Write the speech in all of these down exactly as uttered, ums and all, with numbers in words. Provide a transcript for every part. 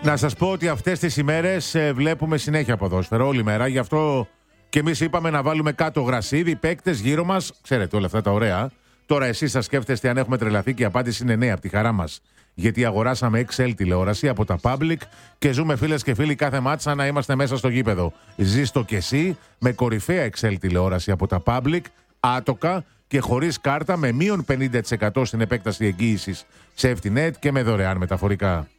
Να σας πω ότι αυτές τις ημέρες ε, βλέπουμε συνέχεια ποδόσφαιρο όλη μέρα. Γι' αυτό και εμείς είπαμε να βάλουμε κάτω γρασίδι, παίκτες γύρω μας. Ξέρετε όλα αυτά τα ωραία. Τώρα εσείς θα σκέφτεστε αν έχουμε τρελαθεί και η απάντηση είναι ναι από τη χαρά μας. Γιατί αγοράσαμε εξ ελ τηλεόραση από τα Public και ζούμε φίλες και φίλοι κάθε μάτς σαν να είμαστε μέσα στο γήπεδο. Ζήστο και εσύ με κορυφαία εξ ελ τηλεόραση από τα Public, άτοκα και χωρίς κάρτα με μείον πενήντα τοις εκατό στην επέκταση εγγύησης σε Ftnet και με δωρεάν μεταφορικά.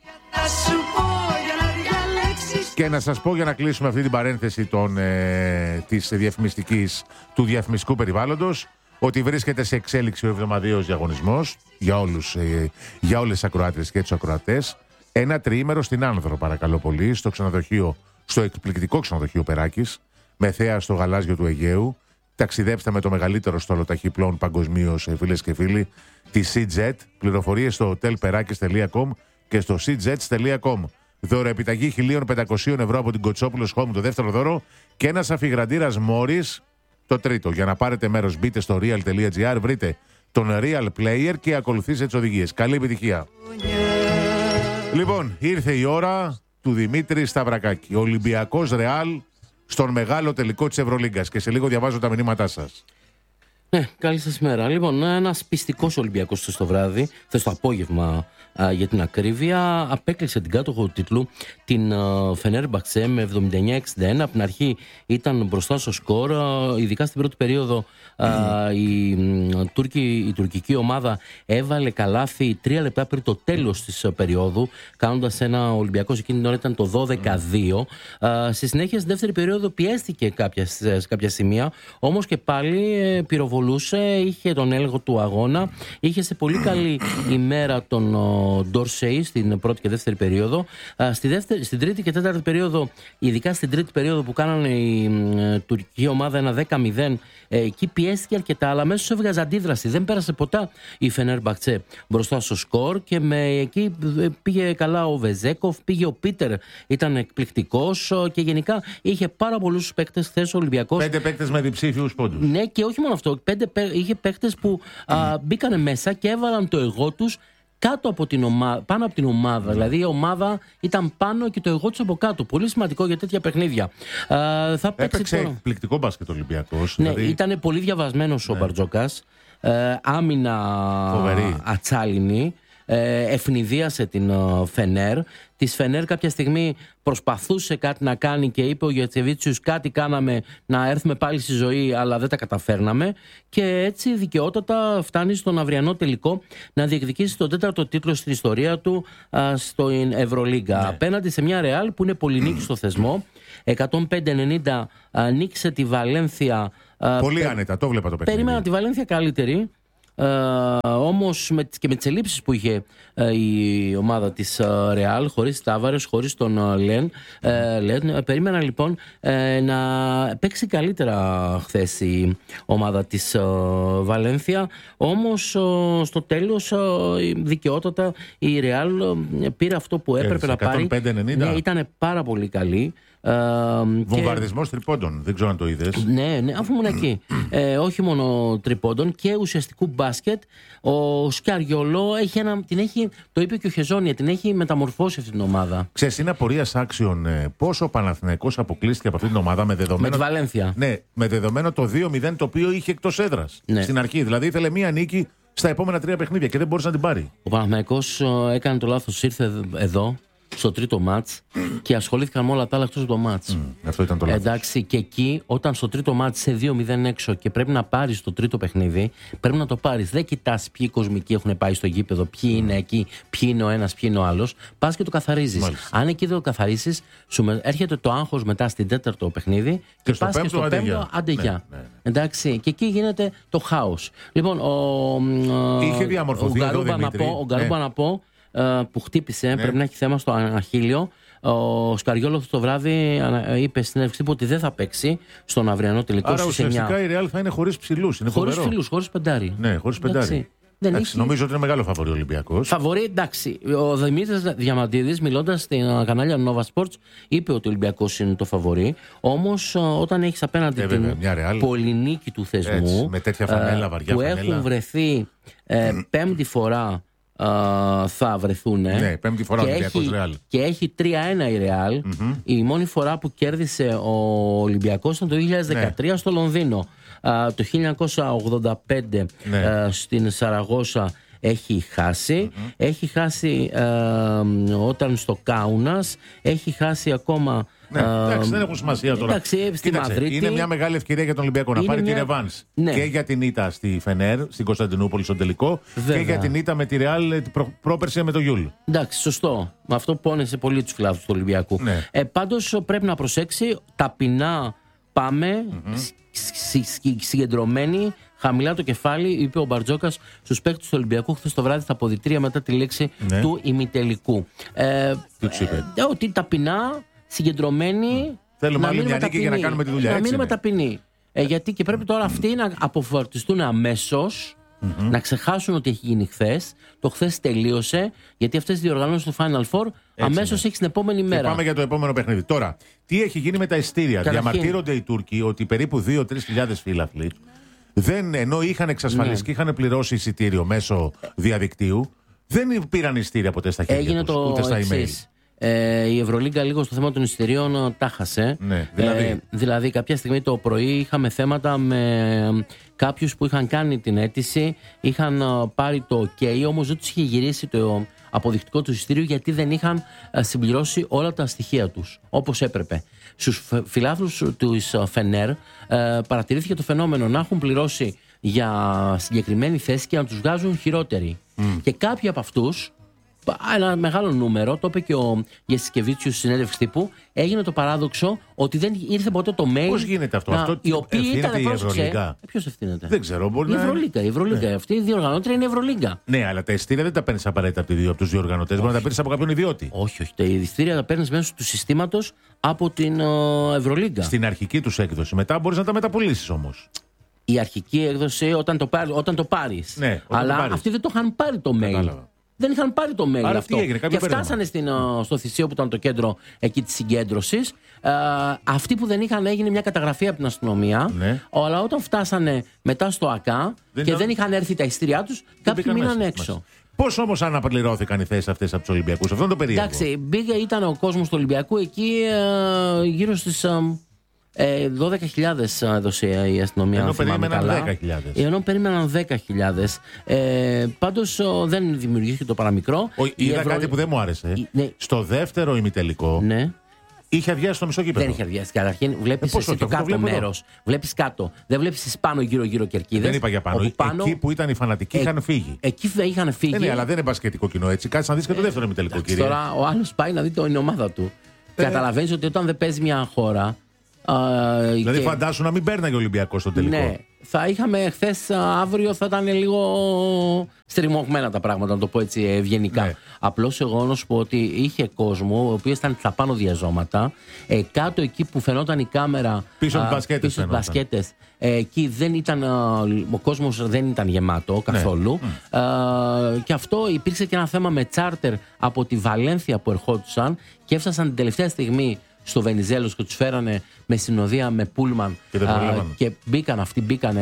Και να σας πω για να κλείσουμε αυτή την παρένθεση των, ε, της διαφημιστικής, του διαφημιστικού περιβάλλοντος, ότι βρίσκεται σε εξέλιξη ο εβδομαδιαίος διαγωνισμός για, όλους, ε, για όλες τις ακροάτριες και τους ακροατές. Ένα τριήμερο στην Άνδρο, παρακαλώ πολύ, στο ξενοδοχείο, στο εκπληκτικό ξενοδοχείο Περάκης, με θέα στο γαλάζιο του Αιγαίου. Ταξιδέψτε με το μεγαλύτερο στόλο ταχυπλών παγκοσμίως, φίλες και φίλοι, τη SeaJet. Πληροφορίες στο hotelperakis τελεία com και στο seajets τελεία com. Δώρο επιταγή χίλια πεντακόσια ευρώ από την Κοτσόπουλος Home, το δεύτερο δώρο, και ένας αφιγραντήρας Morris, το τρίτο. Για να πάρετε μέρος, μπείτε στο real τελεία gr, βρείτε τον Real Player και ακολουθήστε τις οδηγίες. Καλή επιτυχία. Λοιπόν, ήρθε η ώρα του Δημήτρη Σταυρακάκη. Ολυμπιακός Ρεάλ στον μεγάλο τελικό της Ευρωλίγκας. Και σε λίγο διαβάζω τα μηνύματά σας. Ναι, καλή σας μέρα. Λοιπόν, ένας πιστικός Ολυμπιακός χθες το βράδυ, χθες το απόγευμα α, για την ακρίβεια, απέκλεισε την κάτοχο τίτλου, την Φενέρμπαξε, με εβδομήντα εννιά εξήντα ένα. Από την αρχή ήταν μπροστά στο σκορ, α, ειδικά στην πρώτη περίοδο α, η, η, Τουρκη, η τουρκική ομάδα έβαλε καλάθι τρία λεπτά πριν το τέλος της περίοδου, κάνοντας ένα Ολυμπιακός εκείνη την ώρα ήταν το δώδεκα δύο. Α, στη συνέχεια, στη δεύτερη περίοδο πιέστηκε κάποια, σε κάποια σημεία, όμως και πάλι ε, πυροβολούσε, είχε τον έλεγχο του αγώνα, είχε σε πολύ καλή ημέρα τον Ντόρσεϊ στην πρώτη και δεύτερη περίοδο. Στη δεύτερη, στην τρίτη και τέταρτη περίοδο, ειδικά στην τρίτη περίοδο που κάνανε η τουρκική ομάδα ένα δέκα μηδέν, εκεί πιέστηκε αρκετά, αλλά αμέσως έβγαζε αντίδραση. Δεν πέρασε ποτέ η Φενέρμπαξε μπροστά στο σκορ και με, εκεί πήγε καλά ο Βεζέκοφ, πήγε ο Πίτερ, ήταν εκπληκτικός και γενικά είχε πάρα πολλούς παίκτες χθες ο Ολυμπιακός. Πέντε παίκτες με διψήφιους πόντους. Ναι, και όχι μόνο αυτό. Πέντε, είχε παίκτες που α, μπήκανε μέσα και έβαλαν το εγώ τους κάτω από την ομάδα, πάνω από την ομάδα. Mm. Δηλαδή η ομάδα ήταν πάνω και το εγώ τους από κάτω. Πολύ σημαντικό για τέτοια παιχνίδια. Α, θα Έπαιξε τώρα εκπληκτικό μπάσκετ Ολυμπιακός. Ναι, δηλαδή... ήταν πολύ διαβασμένος, ναι, ο Μπαρτζόκας. Ε, άμυνα φοβερή, ατσάλινη. Ε, ευνηδίασε την uh, Φενέρ. Της Φενέρ κάποια στιγμή προσπαθούσε κάτι να κάνει και είπε ο Γετσεβίτσιους κάτι κάναμε να έρθουμε πάλι στη ζωή, αλλά δεν τα καταφέρναμε, και έτσι δικαιότατα φτάνει στον αυριανό τελικό να διεκδικήσει τον τέταρτο τίτλο στην ιστορία του uh, στην Ευρωλίγκα, ναι, απέναντι σε μια Ρεάλ που είναι πολυνίκη στο θεσμό. εκατόν πέντε ενενήντα uh, νίκησε τη Βαλένθια uh, πολύ άνετα, το βλέπα το παιχνίδι. Περίμενα τη Βαλένθια καλύτερη. Uh, όμως με, και με τις ελλείψεις που είχε uh, η ομάδα της Ρεάλ, uh, χωρίς Τάβαρες, χωρίς τον uh, Λεν, uh, Λεν uh, περίμενα λοιπόν uh, να παίξει καλύτερα χθες η ομάδα της uh, Βαλένθια, όμως uh, στο τέλος uh, δικαιότατα η Ρεάλ uh, πήρε αυτό που έπρεπε να πάρει. εκατόν πέντε ενενήντα. Ναι, ήταν πάρα πολύ καλή. Βομβαρδισμός και... τριπώντων, δεν ξέρω αν το είδες. Ναι, ναι, αφού ήμουν εκεί. ε, όχι μόνο τριπώντων και ουσιαστικού μπάσκετ. Ο Σκιαριολό έχει ένα, την έχει, το είπε και ο Χεζόνια, την έχει μεταμορφώσει αυτή την ομάδα. Ξέρεις, είναι απορίας άξιων ε, πόσο ο Παναθηναϊκός αποκλείστηκε από αυτή την ομάδα με δεδομένο. Με τη Βαλένθια. Ναι, με δεδομένο το δύο μηδέν το οποίο είχε εκτός έδρας. Ναι. Στην αρχή. Δηλαδή ήθελε μία νίκη στα επόμενα τρία παιχνίδια και δεν μπορούσε να την πάρει. Ο Παναθηναϊκός έκανε το λάθος, ήρθε εδώ στο τρίτο μάτς και ασχολήθηκαν με όλα τα άλλα εκτός από το μάτς. Mm, αυτό ήταν το λάθος. Εντάξει, και εκεί όταν στο τρίτο μάτς σε δύο μηδέν έξω και πρέπει να πάρεις το τρίτο παιχνίδι, πρέπει να το πάρεις. Δεν κοιτάς ποιοι κοσμικοί έχουν πάει στο γήπεδο, ποιοι mm. είναι εκεί, ποιοι είναι ο ένας, ποιοι είναι ο άλλος. Πας και το καθαρίζεις. Μάλιστα. Αν εκεί δεν το καθαρίσεις, σου έρχεται το άγχος μετά στην τέταρτο παιχνίδι και, και πας και στο πέμπτο αντεγιά. Ναι, ναι, ναι. Εντάξει, και εκεί γίνεται το χάος. Λοιπόν, ο, είχε διαμορφωθεί ο Γκαρούμπα να πω που χτύπησε, ναι, πρέπει να έχει θέμα στο αχίλιο. Ο Σκαριόλο το βράδυ είπε στην συνέντευξη ότι δεν θα παίξει στον αυριανό τελικό. Άρα ουσιαστικά η Ρεάλ θα είναι χωρίς ψηλούς. Χωρίς ψηλούς, χωρίς πεντάρι. Ναι, χωρίς πεντάρι. Δεν εντάξει, έχει... Νομίζω ότι είναι μεγάλο φαβορί ο Ολυμπιακός. Φαβορί, εντάξει. Ο Δημήτρης Διαμαντίδης, μιλώντας στην κανάλια Nova Sports, είπε ότι ο Ολυμπιακός είναι το φαβορί. Όμως, όταν έχεις απέναντι ε, την πολυνίκη του θεσμού, έτσι, με τέτοια φανέλα, βαριά που φανέλα, έχουν βρεθεί ε, πέμπτη φορά θα βρεθούν. Ναι, πέμπτη φορά ο Ολυμπιακός Ρεάλ. Και έχει τρία ένα η Ρεάλ. Mm-hmm. Η μόνη φορά που κέρδισε ο Ολυμπιακός ήταν το δύο χιλιάδες δεκατρία, ναι, στο Λονδίνο. Uh, το χίλια εννιακόσια ογδόντα πέντε, ναι, uh, στην Σαραγώσα έχει χάσει. Mm-hmm. Έχει χάσει uh, όταν στο Κάουνας. Έχει χάσει ακόμα. Ναι, εντάξει, δεν έχουν σημασία τώρα. Εντάξει, στη Μαδρίτη. Είναι μια μεγάλη ευκαιρία για τον Ολυμπιακό να πάρει μια... τη ρεβάνς. Ναι. Και για την ήττα στη Φενέρ, στην Κωνσταντινούπολη, στον τελικό. Βέβαια. Και για την ήττα με τη Ρεάλ προ... πρόπερση με το Γιούλ. Εντάξει, σωστό. Με αυτό πόνεσε πολύ τους φιλάθλους του Ολυμπιακού. Ναι. Ε, πάντως πρέπει να προσέξει. Ταπεινά πάμε. Mm-hmm. Συγκεντρωμένοι. Χαμηλά το κεφάλι, είπε ο Μπαρτζόκας στους παίκτες του Ολυμπιακού χθες το βράδυ στα αποδυτήρια μετά τη λέξη, ναι, του ημιτελικού. Ε, Τι τους είπε? Ε, ότι ταπεινά, συγκεντρωμένοι. Mm. Θέλουμε άλλη μια νίκη για να κάνουμε τη δουλειά. Να μείνουμε ταπεινοί. Ε, γιατί και πρέπει τώρα αυτοί να αποφορτιστούν αμέσως, mm-hmm, να ξεχάσουν ότι έχει γίνει χθες. Το χθες τελείωσε, γιατί αυτές οι διοργανώσεις του Final Four αμέσως έχει την επόμενη μέρα. Και πάμε για το επόμενο παιχνίδι. Τώρα, τι έχει γίνει με τα ειστήρια? Διαμαρτύρονται οι Τούρκοι ότι περίπου δύο με τρεις χιλιάδες φίλαθλοι, δεν, ενώ είχαν εξασφαλίσει, ναι, και είχαν πληρώσει εισιτήριο μέσω διαδικτύου, δεν πήραν εισιτήρια ποτέ στα χέρια Έγινε τους, το ούτε στα εξής. email. Ε, η Ευρωλίγκα λίγο στο θέμα των εισιτηρίων τα χάσε. Ναι, δηλαδή. Ε, δηλαδή κάποια στιγμή το πρωί είχαμε θέματα με κάποιους που είχαν κάνει την αίτηση, είχαν πάρει το OK, όμως δεν τους είχε γυρίσει το αποδεικτικό του εισιτήριου γιατί δεν είχαν συμπληρώσει όλα τα στοιχεία τους όπως έπρεπε. Στους φιλάθλους του Φενέρ παρατηρήθηκε το φαινόμενο να έχουν πληρώσει για συγκεκριμένη θέση και να τους βγάζουν χειρότεροι. Mm. Και κάποιοι από αυτούς, ένα μεγάλο νούμερο, το είπε και ο Γεσικεβίτσιος στη συνέντευξη τύπου, έγινε το παράδοξο ότι δεν ήρθε ποτέ το mail. Πώς γίνεται αυτό? Να, αυτό οι οποίοι ήταν, η Ευρωλίγκα. Ποιος ευθύνεται? Δεν ξέρω. Μπορεί η να... Ευρωλίγκα. Η Ευρωλίγκα. Ναι. Αυτή η διοργανώτρια είναι η Ευρωλίγκα. Ναι, αλλά τα ειστήρια δεν τα παίρνεις απαραίτητα από, από τους διοργανωτές. Μπορεί να τα παίρνεις από κάποιον ιδιώτη. Όχι, όχι. Τα ειστήρια τα παίρνεις μέσω του συστήματος από την uh, Ευρωλίγκα. Στην αρχική τους έκδοση. Μετά μπορείς να τα μεταπολίσεις όμως. Η αρχική έκδοση όταν το, πάρει, όταν το πάρεις. Ναι, αλλά το πάρεις. Αυτοί δεν το είχαν πάρει το mail. Κατάλαβα. Δεν είχαν πάρει το mail. Άρα αυτό. Έγινε, και φτάσανε στην, στο Θησίο που ήταν το κέντρο εκεί της συγκέντρωσης. Ε, αυτοί που δεν είχαν, έγινε μια καταγραφή από την αστυνομία. Ναι. Αλλά όταν φτάσανε μετά στο ΑΚΑ δεν και ήταν... δεν είχαν έρθει τα ειστήριά τους, κάποιοι μείναν έξω. Πώς όμως αναπληρώθηκαν οι θέσεις αυτές από τους Ολυμπιακούς? Αυτό είναι το περίεργο. Εντάξει, μπήκε, ήταν ο κόσμος του Ολυμπιακού εκεί ε, γύρω στις. Ε, Ε, δώδεκα χιλιάδες έδωσε η αστυνομία. Ενώ περίμεναν δέκα χιλιάδες. Ενώ περίμεναν δέκα χιλιάδες. Ε, πάντως δεν δημιουργήθηκε το παραμικρό. Ο, είδα Ευρω... κάτι που δεν μου άρεσε. Η... Ναι. Στο δεύτερο ημιτελικό. Ναι. Είχε αδειάσει στο μισό κήπεδο. Δεν είχε αδειάσει. Καταρχήν βλέπεις ε, το κάτω μέρος. Βλέπεις κάτω. Δεν βλέπεις πάνω γύρω-γύρω κερκίδες. Δεν είπα για πάνω. πάνω. Εκεί που ήταν οι φανατικοί ε, είχαν φύγει. Εκεί είχαν φύγει. Ε, ναι, αλλά δεν είναι μπασκετικό κοινό έτσι. Κάτσε να δεις και το δεύτερο ημιτελικό, κύριε. Τώρα ο άλλος πάει να δει την ομάδα του. Ε, Καταλαβαίνεις ότι όταν δεν παίζει μια χώρα. Uh, δηλαδή, και... φαντάσου να μην παίρναγε ο Ολυμπιακός στο τελικό. Ναι, θα είχαμε χθες, αύριο θα ήταν λίγο στριμωγμένα τα πράγματα, να το πω έτσι ευγενικά. Ναι. Απλώς εγώ να σου πω ότι είχε κόσμο, ο οποίος ήταν στα πάνω διαζώματα, ε, κάτω εκεί που φαινόταν η κάμερα. Πίσω από μπασκέτες. Πίσω μπασκέτες. Ε, εκεί δεν ήταν, ο κόσμος δεν ήταν γεμάτο καθόλου. Ναι. Ε, και αυτό υπήρξε και ένα θέμα με τσάρτερ από τη Βαλένθια που ερχόντουσαν και έφτασαν την τελευταία στιγμή στο Βενιζέλος και τους φέρανε με συνοδεία με πούλμαν και, α, και μπήκαν αυτοί, μπήκανε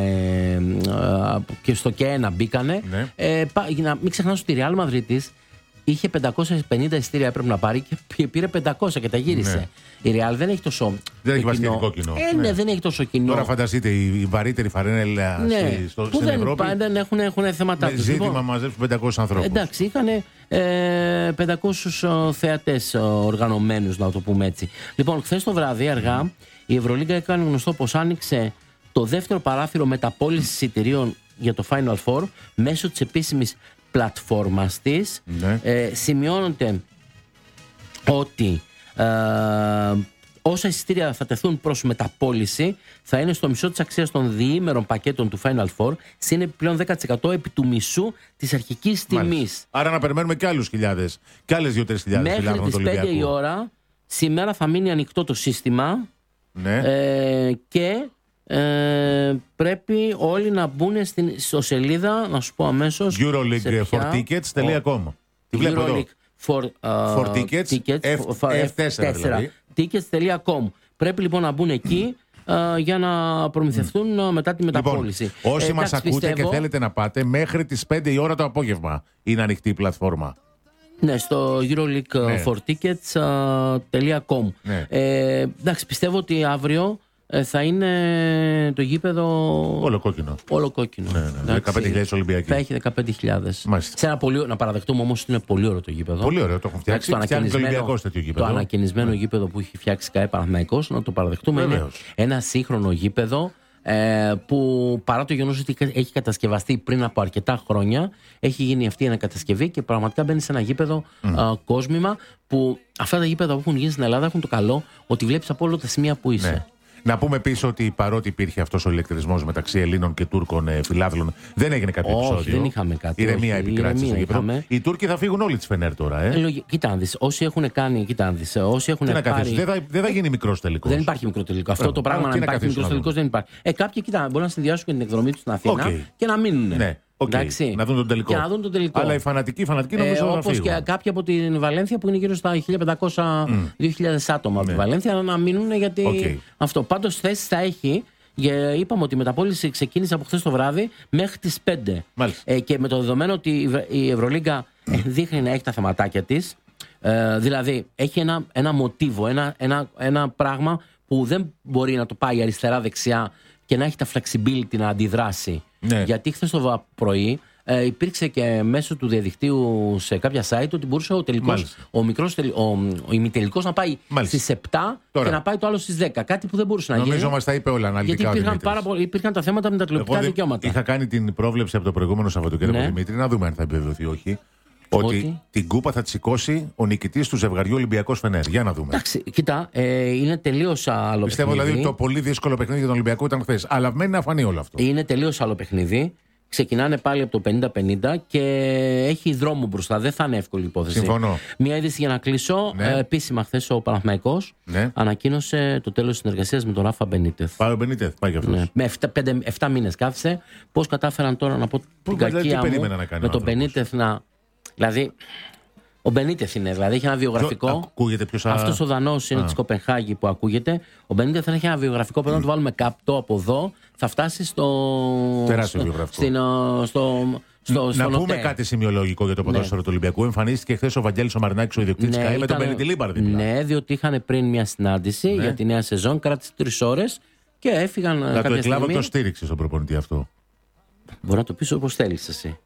α, και στο ΚΕΕΝΑ μπήκανε. Ναι. Ε, να μην ξεχνάς ότι η Ρεάλ Μαδρίτης είχε πεντακόσια πενήντα ειστήρια έπρεπε να πάρει και πήρε πεντακόσια και τα γύρισε. Ναι. Η Ρεάλ δεν έχει τόσο. Δεν έχει βασιλικό κοινό. Ε, ναι, ναι, δεν έχει τόσο κοινό. Τώρα φανταστείτε η βαρύτερη φαρένελα ναι, στο, που στην δεν, Ευρώπη. Δεν έχουν, έχουν θέματα τους. Ζήτημα λοιπόν, μαζέψουν πεντακόσιους ανθρώπους. Εντάξει, είχαν ε, πεντακόσιους θεατές οργανωμένους, να το πούμε έτσι. Λοιπόν, χθες το βράδυ αργά mm. η Ευρωλίγκα έκανε γνωστό πως άνοιξε το δεύτερο παράθυρο μεταπώλησης εισιτηρίων για το Final Four μέσω της επίσημης πλατφόρμας της. Mm. Ε, σημειώνεται ότι ε, όσα εισιτήρια θα τεθούν προς μεταπώληση θα είναι στο μισό της αξίας των διήμερων πακέτων του Final Four, συν επιπλέον δέκα τοις εκατό επί του μισού της αρχικής τιμής. Άρα να περιμένουμε και άλλους χιλιάδες, και άλλες δύο τρεις χιλιάδες. Μέχρι τις πέντε η ώρα σήμερα θα μείνει ανοιχτό το σύστημα. Ναι. ε, και ε, πρέπει όλοι να μπουν στην στο σελίδα, να σου πω αμέσως, Euroleague for tickets dot com. Τι βλέπω εδώ. For, uh, for tickets, tickets εφ τέσσερα δηλαδή. tickets dot com. Πρέπει λοιπόν να μπουν εκεί ε, για να προμηθευτούν mm. μετά τη μεταπώληση. Λοιπόν, όσοι ε, μας ακούτε πιστεύω... και θέλετε να πάτε, μέχρι τις πέντε η ώρα το απόγευμα είναι ανοιχτή η πλατφόρμα. Ναι, στο euroleague ναι. for tickets τελεία com. Ναι. Ε, εντάξει, πιστεύω ότι αύριο ε, θα είναι το γήπεδο όλο κόκκινο. Όλο κόκκινο. Ναι, ναι. δεκαπέντε χιλιάδες Ολυμπιακοί. Θα έχει δεκαπέντε χιλιάδες. Σε ένα πολύ, να παραδεχτούμε όμως ότι είναι πολύ ωραίο το γήπεδο. Πολύ ωραίο, το έχουν φτιάξει. Το ανακαινισμένο, το ανακαινισμένο ναι. γήπεδο που έχει φτιάξει ΚΑΕ Παναθηναϊκός, να το παραδεχτούμε. Βεβαίως. Είναι ένα σύγχρονο γήπεδο. Ε, που παρά το γεγονός ότι έχει κατασκευαστεί πριν από αρκετά χρόνια, έχει γίνει αυτή η ανακατασκευή και πραγματικά μπαίνει σε ένα γήπεδο mm. α, κόσμημα, που αυτά τα γήπεδα που έχουν γίνει στην Ελλάδα έχουν το καλό ότι βλέπεις από όλα τα σημεία που είσαι. Ναι. Να πούμε επίσης ότι παρότι υπήρχε αυτός ο ηλεκτρισμός μεταξύ Ελλήνων και Τούρκων ε, φιλάθλων, δεν έγινε κάποιο όχι, επεισόδιο. Δεν είχαμε κάτι. Ηρεμία επικράτησε στο γήπεδο. Οι Τούρκοι θα φύγουν όλοι τις Φενέρ τώρα. Ε. Ε, κοίτα, αν δεις, όσοι έχουν κάνει. Κοίτα, αν δεις, όσοι έχουν τι πάρει... δεν, θα, δεν θα γίνει μικρός τελικός. Δεν υπάρχει μικρό τελικό. Αυτό ε, το πράγμα να υπάρχει μικρός τελικός δεν υπάρχει. Ε, κάποιοι κοίτα, μπορούν να συνδυάσουν και την εκδρομή του στην Αθήνα okay. και να μείνουν. Ναι. Okay. Να δουν τον τελικό. Και να δουν τον τελικό. Αλλά οι φανατικοί, οι φανατικοί νομίζω ε, θα όπως και κάποιοι από την Βαλένθια που είναι γύρω στα χίλια πεντακόσια με δύο χιλιάδες άτομα από τη Βαλένθια να μείνουν γιατί okay. αυτό. Πάντως θέσεις θα έχει. Είπαμε ότι η μεταπώληση ξεκίνησε από χθες το βράδυ μέχρι τις πέντε. Ε, και με το δεδομένο ότι η Ευρωλίγκα mm. δείχνει να έχει τα θεματάκια της, ε, δηλαδή έχει ένα, ένα μοτίβο, ένα, ένα, ένα πράγμα που δεν μπορεί να το πάει αριστερά-δεξιά και να έχει τα flexibility να αντιδράσει. Ναι. Γιατί χθες το πρωί ε, υπήρξε και μέσω του διαδικτύου σε κάποια site ότι μπορούσε ο τελικός, ο μικρός, ο, ο ημιτελικός να πάει Μάλιστα. στις επτά Τώρα. και να πάει το άλλο στις δέκα. Κάτι που δεν μπορούσε να γίνει. Νομίζω μας τα είπε όλα αναλυτικά. Γιατί υπήρχαν, πάρα πολλοί, υπήρχαν τα θέματα με τα τηλεοπτικά δικαιώματα. Είχα κάνει την πρόβλεψη από το προηγούμενο Σαββατοκύριακο, ναι. Δημήτρη, να δούμε αν θα επιβεβαιωθεί ή όχι. Ότι, ότι την κούπα θα τη σηκώσει ο νικητής του ζευγαριού Ολυμπιακός Φενέρ. Για να δούμε. Εντάξει, κοίτα, ε, είναι τελείως άλλο Πιστεύω παιχνίδι. δηλαδή το πολύ δύσκολο παιχνίδι για τον Ολυμπιακό ήταν χθες. Αλλά μένει να φανεί όλο αυτό. Είναι τελείως άλλο παιχνίδι. Ξεκινάνε πάλι από το πενήντα πενήντα και έχει δρόμο μπροστά. Δεν θα είναι εύκολη υπόθεση. Συμφωνώ. Μία είδηση για να κλείσω. Ναι. Ε, επίσημα, χθες ο Παναθηναϊκός ναι. ανακοίνωσε το τέλος της συνεργασίας με τον Ράφα Μπενίτεθ. Πάει ο Μπενίτεθ, πάει και αυτός. Ναι. Με επτά μήνες κάθισε. Πώς κατάφεραν τώρα να πω την κακία μου με τον Μπενίτεθ να. Δηλαδή. Ο Μπενίτεθ είναι, δηλαδή έχει ένα βιογραφικό. Α... Αυτό ο Δανός είναι τη Κοπενχάγη που ακούγεται. Ο Μπενίτεθ θα έχει ένα βιογραφικό. Πρέπει mm. να του βάλουμε κάπτο από εδώ. Θα φτάσει στο. Τεράστιο βιογραφικό. Στην, στο, στο, να πούμε νοτέ. Κάτι σημειολογικό για το ποδόσφαιρο ναι. του Ολυμπιακού. Εμφανίστηκε χθες ο Βαγγέλης ο Μαρινάκης, ο ιδιοκτήτης ναι, ΚΑΕ, με τον Μπενίτη Λίμπαρδη. Ναι, διότι είχαν πριν μια συνάντηση ναι. για τη νέα σεζόν, κράτησε τρεις ώρες και έφυγαν. Να το εκλάβω το στήριξε στον προπονητή αυτό. Μπορεί να το πει όπως θέλει εσύ.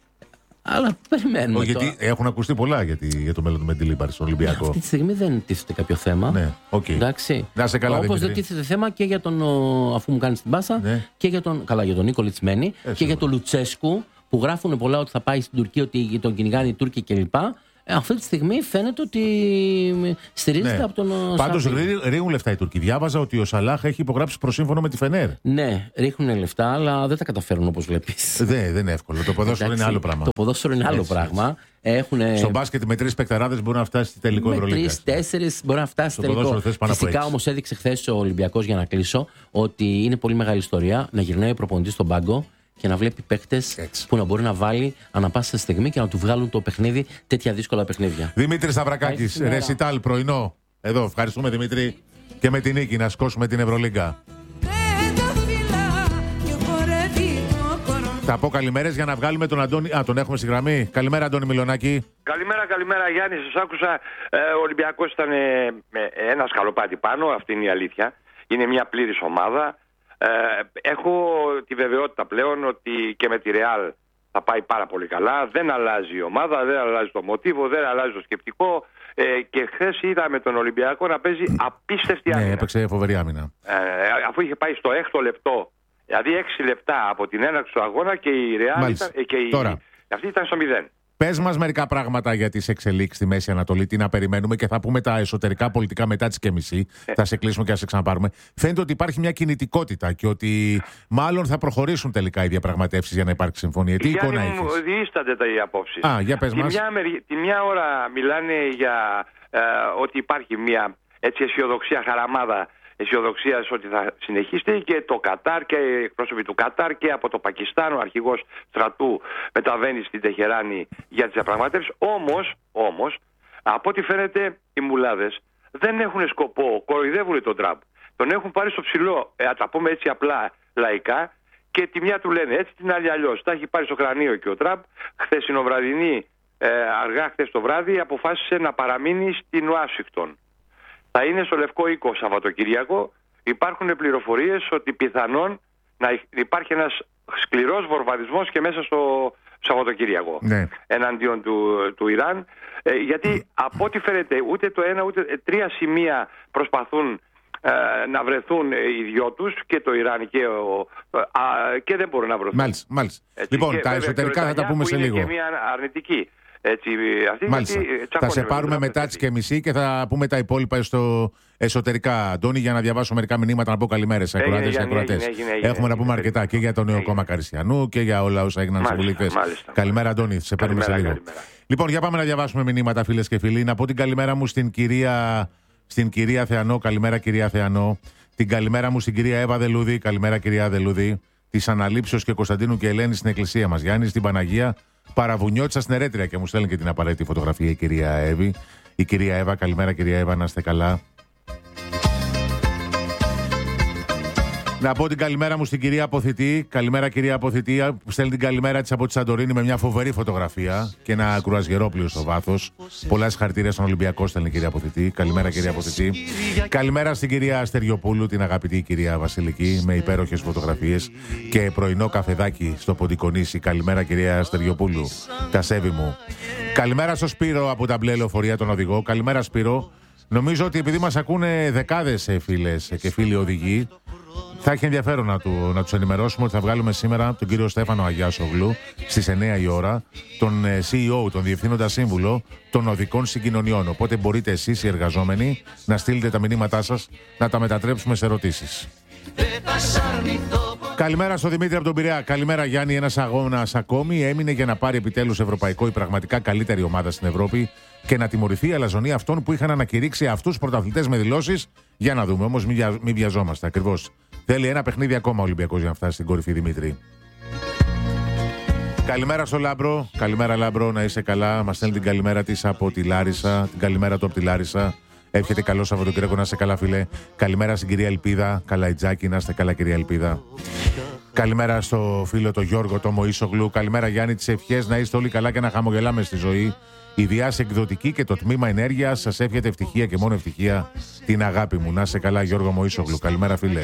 Αλλά περιμένουμε. Ο, γιατί έχουν ακουστεί πολλά για, τη, για το μέλλον του Μεντιλίμπαρ στον Ολυμπιακό. Αυτή τη στιγμή δεν τίθεται κάποιο θέμα. Ναι, okay. Εντάξει. Να σε καλά, όπως δεν τίθεται θέμα και για τον. Αφού μου κάνει την πάσα, ναι. και για τον. Καλά, για τον Νίκο Λιτσμένη ε, και για τον Λουτσέσκου που γράφουν πολλά ότι θα πάει στην Τουρκία, ότι τον κυνηγάνε οι Τούρκοι κλπ. Ε, αυτή τη στιγμή φαίνεται ότι στηρίζεται ναι. από τον. Πάντως ρίχνουν λεφτά οι Τούρκοι. Διάβαζα ότι ο Σαλάχ έχει υπογράψει προσύμφωνο με τη Φενέρ. Ναι, ρίχνουν λεφτά, αλλά δεν τα καταφέρουν όπως βλέπεις. Δεν, δεν είναι εύκολο. Το ποδόσφαιρο είναι άλλο πράγμα. Το ποδόσφαιρο είναι άλλο έτσι, πράγμα. Έχουνε... Στο μπάσκετ με τρεις παικταράδες μπορεί να φτάσει στη τελικό Ευρωλίγκα. Με τρεις, τέσσερις μπορεί να φτάσει στη τελικό. Φυσικά όμως έδειξε χθες ο Ολυμπιακός, για να κλείσω, ότι είναι πολύ μεγάλη ιστορία να γυρνάει ο προπονητής στον πάγκο και να βλέπει παίκτες που να μπορεί να βάλει ανά πάσα στιγμή και να του βγάλουν το παιχνίδι, τέτοια δύσκολα παιχνίδια. Δημήτρη Σταυρακάκης, ρεσιτάλ πρωινό. Εδώ, ευχαριστούμε Δημήτρη και με την νίκη να σκόσουμε την Ευρωλίγκα. Θα πω καλημέρες για να βγάλουμε τον Αντώνη. Α, τον έχουμε στη γραμμή. Καλημέρα, Αντώνη Μιλονάκη. Καλημέρα, καλημέρα Γιάννη. Σας άκουσα. Ε, ο Ολυμπιακός ήταν ε, με ένα σκαλοπάτι πάνω, αυτή είναι η αλήθεια. Είναι μια πλήρης ομάδα. Ε, έχω τη βεβαιότητα πλέον ότι και με τη Ρεάλ θα πάει πάρα πολύ καλά. Δεν αλλάζει η ομάδα, δεν αλλάζει το μοτίβο, δεν αλλάζει το σκεπτικό. Ε, και χθες είδαμε τον Ολυμπιακό να παίζει απίστευτη άμυνα. Ναι, έπαιξε φοβερή άμυνα. Ε, αφού είχε πάει στο έκτο λεπτό, δηλαδή έξι λεπτά από την έναρξη του αγώνα και η Ρεάλ ήταν, και η, Τώρα. αυτή ήταν στο μηδέν. Πες μας μερικά πράγματα για τις εξελίξεις στη Μέση Ανατολή, τι να περιμένουμε και θα πούμε τα εσωτερικά πολιτικά μετά τις και μισή. Ε. Θα σε κλείσουμε και θα σε ξαναπάρουμε. Φαίνεται ότι υπάρχει μια κινητικότητα και ότι μάλλον θα προχωρήσουν τελικά οι διαπραγματεύσεις για να υπάρξει συμφωνία. Τι εικόνα έχεις? Μου διήστανται τα οι απόψεις. Α, για πες τη, μας. Μια, τη μια ώρα μιλάνε για ε, ότι υπάρχει μια έτσι αισιοδοξία χαραμάδα, αισιοδοξία ότι θα συνεχίσει και το Κατάρ και οι εκπρόσωποι του Κατάρ και από το Πακιστάν ο αρχηγός στρατού μεταβαίνει στην Τεχεράνη για τις διαπραγματεύσεις. Όμως, όμως, από ό,τι φαίνεται οι μουλάδες δεν έχουν σκοπό, κοροϊδεύουν τον Τραμπ. τον έχουν πάρει στο ψηλό, ε, τα πούμε έτσι απλά λαϊκά, και τη μια του λένε έτσι, την άλλη αλλιώς. Τα έχει πάρει στο κρανίο και ο Τραμπ. Χθεσινοβραδινή, ε, αργά χθες το βράδυ, αποφάσισε να παραμείνει στην Ουάσιγκτον. Θα είναι στο Λευκό Οίκο Σαββατοκύριακο. Υπάρχουν πληροφορίες ότι πιθανόν να υπάρχει ένας σκληρός βομβαρδισμός και μέσα στο Σαββατοκύριακο, ναι, εναντίον του, του Ιράν. Ε, γιατί mm. από ό,τι φαίνεται ούτε το ένα ούτε τρία σημεία προσπαθούν ε, να βρεθούν οι δυο τους, και το Ιράν και, ο, α, και δεν μπορούν να βρεθούν. Μάλιστα, μάλιστα. Έτσι, λοιπόν, και, τα βέβαια, εσωτερικά θα τα πούμε σε λίγο. Είναι και μια αρνητική. Έτσι, αυτή, μάλιστα. Θα σε πάρουμε μετά τις και μισή και θα πούμε τα υπόλοιπα στο εσωτερικά, Αντώνη, για να διαβάσω μερικά μηνύματα, να πω καλημέρες σε ακροατές και ακροατές. Έχουμε να πούμε αρκετά και για το νέο κόμμα Καριστιανού και για όλα όσα έγιναν στις βουλευτές. Καλημέρα, Αντώνη, σε παίρνουμε σε λίγο. Καλημέρα. Λοιπόν, για πάμε να διαβάσουμε μηνύματα, φίλες και φίλοι. Να πω την καλημέρα μου στην κυρία, στην κυρία Θεανό. Καλημέρα, κυρία Θεανό. Την καλημέρα μου στην κυρία Εύα Δελούδη. Καλημέρα, κυρία Δελούδη. Τη Αναλήψεως και Κωνσταντίνου και Ελένη στην εκκλησία μας. Γιάννη στην Παναγία. Παραβουνιώτησα στην Ερέτρια και μου στέλνει και την απαραίτητη φωτογραφία η κυρία Εύη. Η κυρία Εύα, καλημέρα κυρία Εύα, να είστε καλά. Να πω την καλημέρα μου στην κυρία Αποθητή. Καλημέρα κυρία Αποθητή, που στέλνει την καλημέρα της από τη Σαντορίνη με μια φοβερή φωτογραφία και ένα κρουαζιερόπλοιο στο βάθος. Πολλά συγχαρητήρια στον Ολυμπιακό, στέλνει η κυρία Αποθητή. Καλημέρα κυρία Αποθητή. Καλημέρα στην κυρία Αστεριοπούλου, την αγαπητή κυρία Βασιλική, με υπέροχες φωτογραφίες και πρωινό καφεδάκι στο Ποντικονήσι. Καλημέρα κυρία Αστεριοπούλου, τα σέβη μου. Καλημέρα στο Σπύρο από τα μπλε λεωφορεία, τον οδηγό. Καλημέρα Σπύρο. Νομίζω ότι επειδή μας ακούνε δεκάδες φίλες και φίλοι οδηγοί, θα έχει ενδιαφέρον να, του, να τους ενημερώσουμε ότι θα βγάλουμε σήμερα τον κύριο Στέφανο Αγιάσογλου στις εννιά η ώρα, τον σι ι ο, τον Διευθύνοντα Σύμβουλο των Οδικών Συγκοινωνιών. Οπότε μπορείτε εσείς οι εργαζόμενοι να στείλετε τα μηνύματά σας, να τα μετατρέψουμε σε ερωτήσεις. Καλημέρα στο Δημήτρη από τον Πειραιά. Καλημέρα Γιάννη, ένας αγώνας ακόμη έμεινε για να πάρει επιτέλους ευρωπαϊκό η πραγματικά καλύτερη ομάδα στην Ευρώπη και να τιμωρηθεί η αλαζονία αυτών που είχαν ανακηρύξει αυτούς πρωταθλητές με δηλώσεις. Για να δούμε, όμως μην, μην βιαζόμαστε ακριβώς. Θέλει ένα παιχνίδι ακόμα ο Ολυμπιακός για να φτάσει στην κορυφή, Δημήτρη. Καλημέρα στο Λάμπρο. Καλημέρα Λάμπρο, να είσαι καλά. Μας στέλνει την καλημέρα της από τη Λάρισα. Την καλημέρα του από τη Λάρισα. Εύχεται καλό Σαββατοκύριακο, να είστε καλά, φίλε. Καλημέρα στην κυρία Ελπίδα. Καλαϊτζάκη, να είστε καλά, κυρία Ελπίδα. Καλημέρα στο φίλο το Γιώργο το Μωΐσογλου. Καλημέρα Γιάννη, τις ευχές να είστε όλοι καλά και να χαμογελάμε στη ζωή. Η Διάση Εκδοτική και το τμήμα Ενέργειας σας εύχεται ευτυχία και μόνο ευτυχία. Την αγάπη μου. Να είστε καλά, Γιώργο Μωΐσογλου. Καλημέρα, φίλε.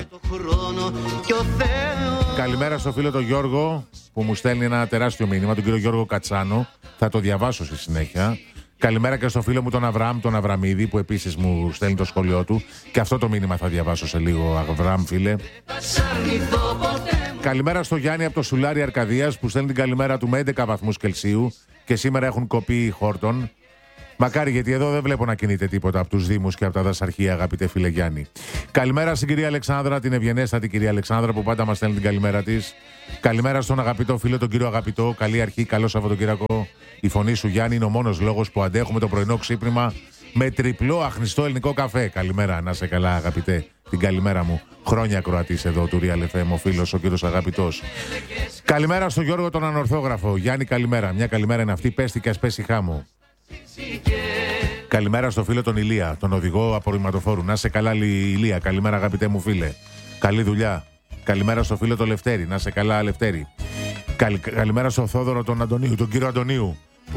Καλημέρα στο φίλο το Γιώργο που μου στέλνει ένα τεράστιο μήνυμα, τον κύριο Γιώργο Κατσάνο. Θα το διαβάσω στη συνέχεια. Καλημέρα και στο φίλο μου τον Αβραάμ, τον Αβραμίδη, που επίσης μου στέλνει το σχόλιο του. Και αυτό το μήνυμα θα διαβάσω σε λίγο, Αβραάμ, φίλε. Καλημέρα στο Γιάννη από το Σουλάρι Αρκαδίας, που στέλνει την καλημέρα του με έντεκα βαθμούς Κελσίου και σήμερα έχουν κοπεί χόρτον. Μακάρι, γιατί εδώ δεν βλέπω να κινείται τίποτα από τους Δήμους και από τα δασαρχεία, αγαπητέ φίλε Γιάννη. Καλημέρα στην κυρία Αλεξάνδρα, την ευγενέστατη κυρία Αλεξάνδρα, που πάντα μας στέλνει την καλημέρα της. Καλημέρα στον αγαπητό φίλο, τον κύριο Αγαπητό. Καλή αρχή, καλό Σαββατοκύριακο. Η φωνή σου, Γιάννη, είναι ο μόνος λόγος που αντέχουμε το πρωινό ξύπνημα με τριπλό αχνηστό ελληνικό καφέ. Καλημέρα, να σε καλά, αγαπητέ. Την καλημέρα μου. Χρόνια Κροατής εδώ του Real εφ εμ, ο φίλος, ο κύριος Αγαπητός. Καλημέρα στον Γιώργο τον Ανορθόγραφο. Γιάννη, καλημέρα. Μια καλημέρα είναι αυτή. Πέστη και ας πέσει χάμω. Καλημέρα στο φίλο τον Ηλία, τον οδηγό απορριμματοφόρου. Να σε καλά, Ηλία. Καλημέρα, αγαπητέ μου φίλε. Καλή δουλειά. Καλημέρα στο φίλο τον Λευτέρη. Να σε καλά, Λευτέρη. Καλη... Καλημέρα στο Θόδωρο τον Αντωνίου, τον κύριο Αντωνίου. Που...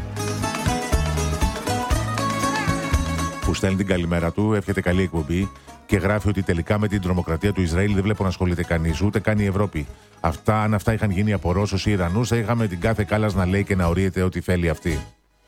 που στέλνει την καλημέρα του, εύχεται καλή εκπομπή και γράφει ότι τελικά με την τρομοκρατία του Ισραήλ δεν βλέπω να ασχολείται κανείς, ούτε καν η Ευρώπη. Αυτά, αν αυτά είχαν γίνει από Ρώσους ή Ιρανούς, θα είχαμε την κάθε κάλας να λέει και να ορίεται ό,τι θέλει αυτή.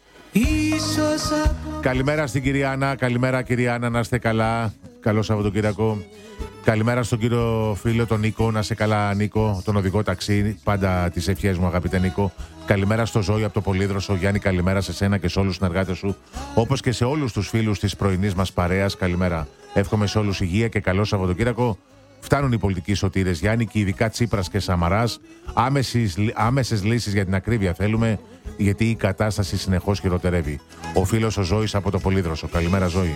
Καλημέρα στην κυρία Άννα, καλημέρα κυρία Άννα, να είστε καλά. Καλό Σαββατοκύριακο. Καλημέρα στον κύριο φίλο τον Νίκο, να σε καλά Νίκο, τον οδηγό ταξί, πάντα τις ευχές μου αγαπητέ Νίκο. Καλημέρα στο Ζώη από το Πολύδροσο, Γιάννη, καλημέρα σε σένα και σε όλους τους συνεργάτες σου, όπως και σε όλους τους φίλους της πρωινής μας παρέας, καλημέρα. Εύχομαι σε όλους υγεία και καλό Σαββατοκύριακο. Φτάνουν οι πολιτικοί σωτήρες, Γιάννη, και ειδικά Τσίπρας και Σαμαράς. Άμεσες, άμεσες λύσεις για την ακρίβεια θέλουμε, γιατί η κατάσταση συνεχώς χειροτερεύει. Ο φίλος ο Ζώης από το Πολύδροσο, καλημέρα Ζώη.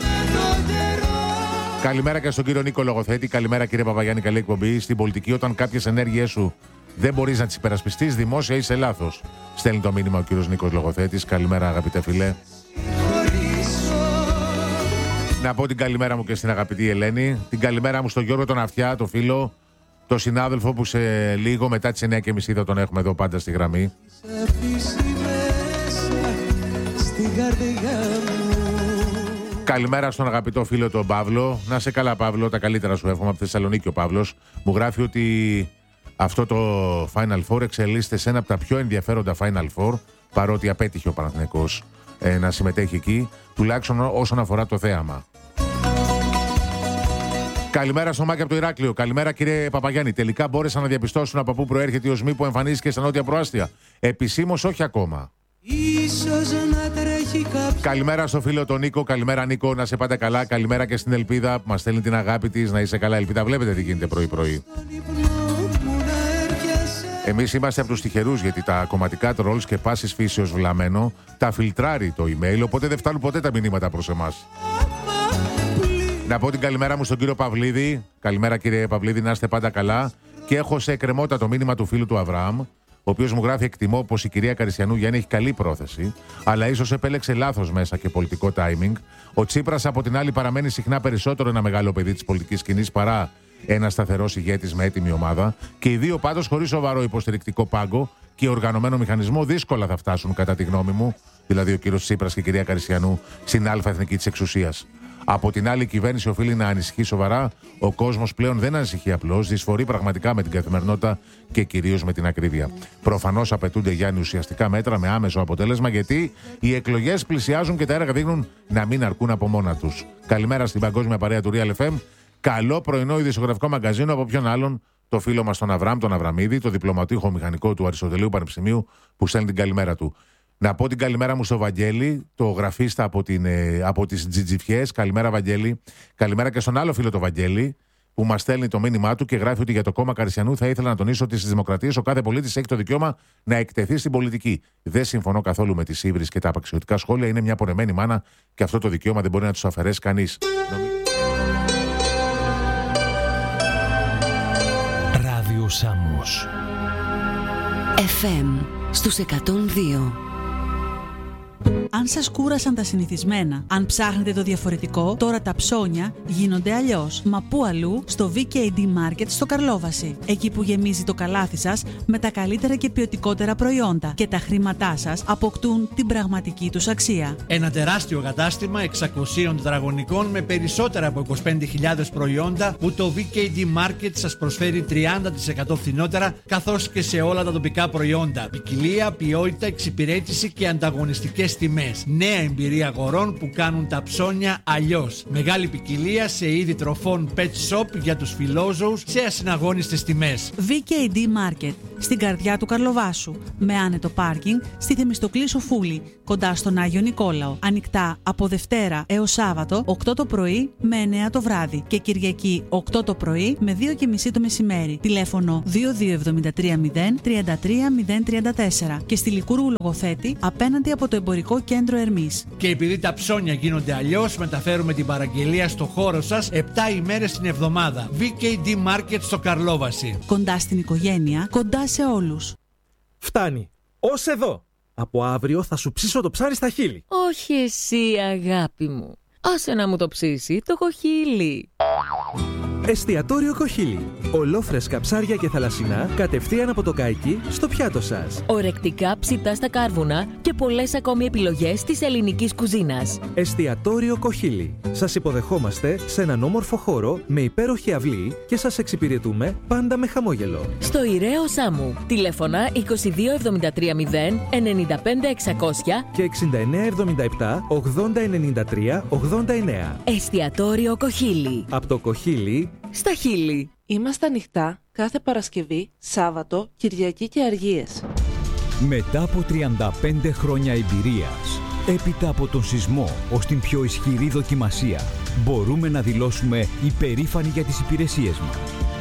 Καλημέρα και στον κύριο Νίκο Λογοθέτη. Καλημέρα κύριε Παπαγιάννη, καλή εκπομπή. Στην πολιτική, όταν κάποιες ενέργειές σου δεν μπορείς να τις υπερασπιστείς, δημόσια είσαι λάθος. Στέλνει το μήνυμα ο κύριος Νίκος Λογοθέτης. Καλημέρα αγαπητέ φιλέ. Να πω την καλημέρα μου και στην αγαπητή Ελένη. Την καλημέρα μου στον Γιώργο τον Αυτιά, το φίλο, το συνάδελφο που σε λίγο μετά τις εννιά και μισή θα τον έχουμε εδώ πάντα στη γραμμή. Καλημέρα στον αγαπητό φίλο τον Παύλο. Να σε καλά, Παύλο, τα καλύτερα σου εύχομαι. Από τη Θεσσαλονίκη ο Παύλος μου γράφει ότι αυτό το Final Four εξελίσσεται σε ένα από τα πιο ενδιαφέροντα Final Four, παρότι απέτυχε ο Παναθηναϊκός ε, να συμμετέχει εκεί, τουλάχιστον όσον αφορά το θέαμα. Καλημέρα στο Μάκη από το Ηράκλειο. Καλημέρα, κύριε Παπαγιάννη. Τελικά μπόρεσαν να διαπιστώσουν από πού προέρχεται η οσμή που εμφανίστηκε στα νότια προάστια. Επισήμως όχι ακόμα. Καλημέρα στο φίλο τον Νίκο. Καλημέρα, Νίκο, να σε πάτε καλά. Καλημέρα και στην Ελπίδα που μας στέλνει την αγάπη της. Να είσαι καλά, Ελπίδα. Βλέπετε τι γίνεται πρωί-πρωί. Εμείς είμαστε από τους τυχερούς, γιατί τα κομματικά τρόλς και πάσης φύσεως βλαμμένο τα φιλτράρει το email, οπότε δεν φτάνουν ποτέ τα μηνύματα προς εμάς. Να πω την καλημέρα μου στον κύριο Παυλίδη. Καλημέρα, κύριε Παυλίδη, να είστε πάντα καλά. Και έχω σε εκκρεμότητα το μήνυμα του φίλου του Αβραάμ, ο οποίος μου γράφει: εκτιμώ πως η κυρία Καριστιανού Γιάννη έχει καλή πρόθεση, αλλά ίσως επέλεξε λάθος μέσα και πολιτικό timing. Ο Τσίπρας, από την άλλη, παραμένει συχνά περισσότερο ένα μεγάλο παιδί της πολιτικής σκηνής παρά ένα σταθερός ηγέτης με έτοιμη ομάδα. Και οι δύο πάντως, χωρίς σοβαρό υποστηρικτικό πάγκο και οργανωμένο μηχανισμό, δύσκολα θα φτάσουν, κατά τη γνώμη μου, δηλαδή ο κύριος Τσίπρας και η κυρία Καριστιανού, στην αλφα εθνική της εξουσίας. Από την άλλη, η κυβέρνηση οφείλει να ανησυχεί σοβαρά. Ο κόσμος πλέον δεν ανησυχεί απλώς, δυσφορεί πραγματικά με την καθημερινότητα και κυρίως με την ακρίβεια. Προφανώς απαιτούνται, Γιάννη, ουσιαστικά μέτρα με άμεσο αποτέλεσμα, γιατί οι εκλογές πλησιάζουν και τα έργα δείχνουν να μην αρκούν από μόνα τους. Καλημέρα στην παγκόσμια παρέα του Real εφ εμ. Καλό πρωινό ειδησιογραφικό μαγκαζίνο από ποιον άλλον, το φίλο μας τον Αβραάμ, τον Αβραμίδη, το διπλωματούχο μηχανικό του Αριστοτελείου Πανεπιστημίου, που στέλνει την καλημέρα του. Να πω την καλημέρα μου στο Βαγγέλη, το γραφίστα από, την, ε, από τις Τζιτζιφιές. Καλημέρα, Βαγγέλη. Καλημέρα και στον άλλο φίλο το Βαγγέλη, που μας στέλνει το μήνυμά του και γράφει ότι για το κόμμα Καριστιανού θα ήθελα να τονίσω ότι στις δημοκρατίες ο κάθε πολίτης έχει το δικαίωμα να εκτεθεί στην πολιτική. Δεν συμφωνώ καθόλου με τις ύβρις και τα απαξιωτικά σχόλια. Είναι μια πονεμένη μάνα και αυτό το δικαίωμα δεν μπορεί να τους αφαιρέσει κανείς. Ράδιο Σάμμος εφ εμ στους εκατόν δύο. Αν σας κούρασαν τα συνηθισμένα, αν ψάχνετε το διαφορετικό, τώρα τα ψώνια γίνονται αλλιώς. Μα πού αλλού? Στο βι κέι ντι Market στο Καρλόβαση. Εκεί που γεμίζει το καλάθι σας με τα καλύτερα και ποιοτικότερα προϊόντα και τα χρήματά σας αποκτούν την πραγματική τους αξία. Ένα τεράστιο κατάστημα εξακοσίων τετραγωνικών με περισσότερα από είκοσι πέντε χιλιάδες προϊόντα που το βι κέι ντι Market σας προσφέρει τριάντα τοις εκατό φθηνότερα, καθώς και σε όλα τα τοπικά προϊόντα. Ποικιλία, ποιότητα, εξυπηρέτηση και ανταγωνιστικές τιμές. Νέα εμπειρία αγορών που κάνουν τα ψώνια αλλιώς. Μεγάλη ποικιλία σε είδη τροφών pet shop για τους φιλόζωους σε ασυναγώνιστες τιμές. βι κέι ντι Market, στην καρδιά του Καρλοβάσου, με άνετο πάρκινγκ στη Θεμιστοκλή Σοφούλη, κοντά στον Άγιο Νικόλαο. Ανοιχτά από Δευτέρα έως Σάββατο, οκτώ το πρωί με εννέα το βράδυ και Κυριακή οκτώ το πρωί με δύο και μισή το μεσημέρι. Τηλέφωνο δύο δύο επτά τρία μηδέν τρία τρία μηδέν τρία τέσσερα και στη Λυκούρου Λογοθέτη απέναντι από το Εμπορικό Κέντρο Ερμής. Και επειδή τα ψώνια γίνονται αλλιώς, μεταφέρουμε την παραγγελία στο χώρο σας επτά ημέρες την εβδομάδα. βι κέι ντι Market στο Καρλόβαση. Κοντά στην οικογένεια, κοντά σε όλους. Φτάνει. Ως εδώ. Από αύριο θα σου ψήσω το ψάρι στα χείλη. Όχι εσύ, αγάπη μου. Άσε να μου το ψήσει το κοχύλι. Εστιατόριο Κοχύλι. Ολόφρεσκα ψάρια και θαλασσινά κατευθείαν από το καϊκί στο πιάτο σας. Ορεκτικά ψητά στα κάρβουνα και πολλές ακόμη επιλογές της ελληνικής κουζίνας. Εστιατόριο Κοχύλι. Σας υποδεχόμαστε σε έναν όμορφο χώρο με υπέροχη αυλή και σας εξυπηρετούμε πάντα με χαμόγελο. Στο Ηραίο Σάμου. Τηλέφωνα είκοσι δύο εβδομήντα τρία μηδέν ενενήντα πέντε εξακόσια και εξήντα εννέα εβδομήντα επτά ογδόντα ενενήντα τρία ογδόντα εννέα. Εστιατόριο Κοχύλι. Από το Κοχύλι στα χείλη. Είμαστε ανοιχτά κάθε Παρασκευή, Σάββατο, Κυριακή και Αργίες. Μετά από τριάντα πέντε χρόνια εμπειρίας, έπειτα από τον σεισμό ως την πιο ισχυρή δοκιμασία, μπορούμε να δηλώσουμε υπερήφανοι για τις υπηρεσίες μας.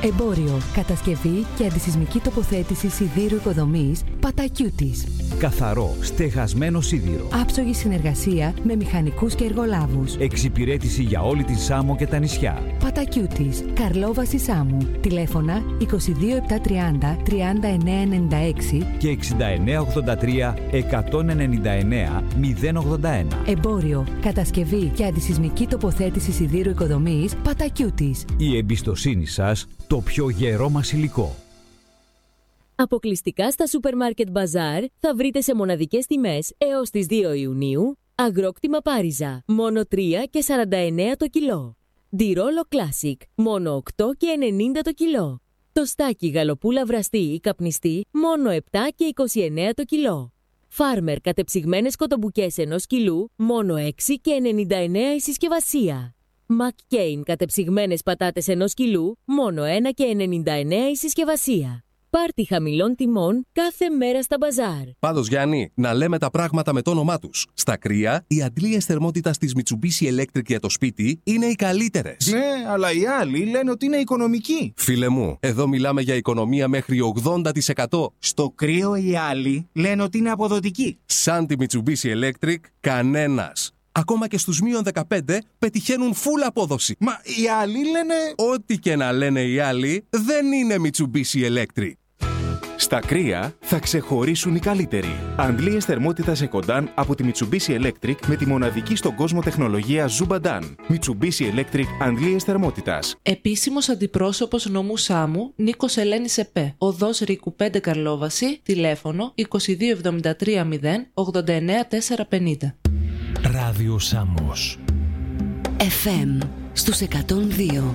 Εμπόριο, κατασκευή και αντισυσμική τοποθέτηση σιδήρου οικοδομής Πατακιούτης. Καθαρό, στεγασμένο σίδηρο. Άψογη συνεργασία με μηχανικούς και εργολάβους. Εξυπηρέτηση για όλη τη Σάμο και τα νησιά. Πατακιούτης, Καρλόβαση Σάμου. Τηλέφωνα είκοσι δύο επτακόσια τριάντα τριάντα εννέα ενενήντα έξι και εξήντα εννέα ογδόντα τρία εκατόν ενενήντα εννέα μηδέν ογδόντα ένα. Εμπόριο, κατασκευή και αντισυσμική τοποθέτηση σιδήρου οικοδομής Πατακιούτης. Η εμπιστοσύνη σας, το πιο γερό μας υλικό. Αποκλειστικά στα Σούπερ Μάρκετ Μπαζάρ θα βρείτε σε μοναδικές τιμές έως τις δύο Ιουνίου αγρόκτημα Πάριζα, μόνο τρία και σαράντα εννέα το κιλό. Ντιρόλο Classic, μόνο οκτώ και ενενήντα το κιλό. Τοστάκι γαλοπούλα βραστή ή καπνιστή, μόνο επτά και είκοσι εννέα το κιλό. Φάρμερ κατεψυγμένες κοτομπουκές ενός κιλού, μόνο έξι και ενενήντα εννέα η συσκευασία. McCain κατεψυγμένες πατάτες ενός κιλού, μόνο ένα και ενενήντα εννέα η συσκευασία. Πάρτι χαμηλών τιμών κάθε μέρα στα μπαζάρ. Πάντως, Γιάννη, να λέμε τα πράγματα με το όνομά τους. Στα κρύα, οι αντλίες θερμότητας της Mitsubishi Electric για το σπίτι είναι οι καλύτερες. Ναι, αλλά οι άλλοι λένε ότι είναι οικονομικοί. Φίλε μου, εδώ μιλάμε για οικονομία μέχρι ογδόντα τοις εκατό. Στο κρύο οι άλλοι λένε ότι είναι αποδοτικοί. Σαν τη Mitsubishi Electric, κανένας. Ακόμα και στους μείον δεκαπέντε πετυχαίνουν full απόδοση. Μα οι άλλοι λένε... Ό,τι και να λένε οι άλλοι, δεν είναι Mitsubishi Electric. Στα κρύα θα ξεχωρίσουν οι καλύτεροι. Αντλίες θερμότητας Ecodan από τη Mitsubishi Electric με τη μοναδική στον κόσμο τεχνολογία Zubadan. Mitsubishi Electric αντλίες θερμότητας. Επίσημος αντιπρόσωπος νομού Σάμου Νίκος Ελένης ΕΠΕ. Οδός Ρίκου πέντε Καρλόβαση. Τηλέφωνο είκοσι δύο εβδομήντα τρία μηδέν ογδόντα εννέα τετρακόσια πενήντα. Ράδιο Σάμος. εφ εμ στους εκατόν δύο.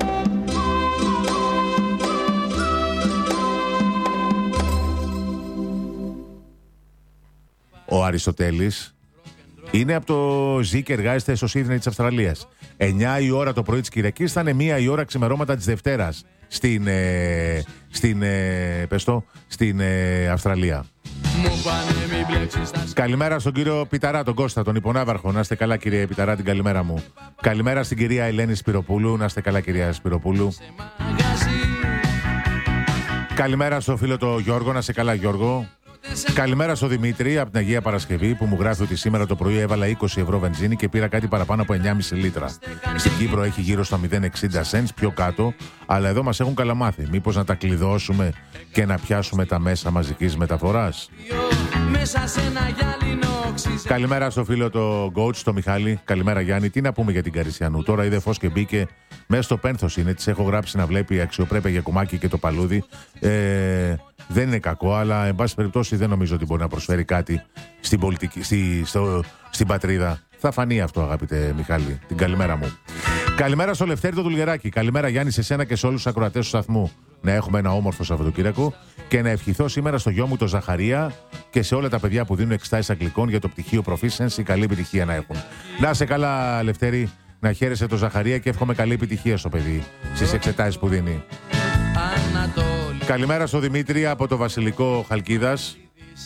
Ο Αριστοτέλης είναι από το ζει και εργάζεται στο Σίδνεϊ της Αυστραλίας. εννιά η ώρα το πρωί της Κυριακής θα είναι μία η ώρα ξημερώματα της Δευτέρας στην, ε, στην, ε, πες το, στην ε, Αυστραλία. Καλημέρα στον κύριο Πιταρά, τον Κώστα, τον υπονάβαρχο. Να είστε καλά, κύριε Πιταρά, την καλημέρα μου. Καλημέρα στην κυρία Ελένη Σπυροπούλου. Να είστε καλά, κυρία Σπυροπούλου. Καλημέρα στο φίλο το Γιώργο. Να είστε καλά, Γιώργο. Καλημέρα στο Δημήτρη από την Αγία Παρασκευή που μου γράφει ότι σήμερα το πρωί έβαλα είκοσι ευρώ βενζίνη και πήρα κάτι παραπάνω από εννιά κόμμα πέντε λίτρα. Στην Κύπρο έχει γύρω στα μηδέν κόμμα εξήντα cents πιο κάτω, αλλά εδώ μας έχουν καλαμάθει. Μήπως να τα κλειδώσουμε και να πιάσουμε τα μέσα μαζικής μεταφοράς. Καλημέρα στο φίλο το Coach, το Μιχάλη. Καλημέρα Γιάννη. Τι να πούμε για την Καρισιανού. Τώρα είδε φως και μπήκε μέσα στο πένθος είναι. Της έχω γράψει να βλέπει αξιοπρέπεια για κομμάκι και το παλούδι. Ε, δεν είναι κακό, αλλά εν πάση περιπτώσει δεν νομίζω ότι μπορεί να προσφέρει κάτι στην πολιτική, στη, στο, στην πατρίδα. Θα φανεί αυτό, αγαπητέ Μιχάλη. Την καλημέρα μου. Καλημέρα στο Λευτέρη το Δουλγεράκι. Καλημέρα Γιάννη σε σένα και σε όλους τους ακροατές του σταθμού. Να έχουμε ένα όμορφο Σαββατοκύριακο και να ευχηθώ σήμερα στο γιο μου το Ζαχαρία και σε όλα τα παιδιά που δίνουν εξετάσεις αγγλικών για το πτυχίο Proficiency. Καλή επιτυχία να έχουν. Να σε καλά, Λευτέρη, να χαίρεσαι το Ζαχαρία και εύχομαι καλή επιτυχία στο παιδί στις εξετάσεις που δίνει. Καλημέρα στο Δημήτρη από το Βασιλικό Χαλκίδας.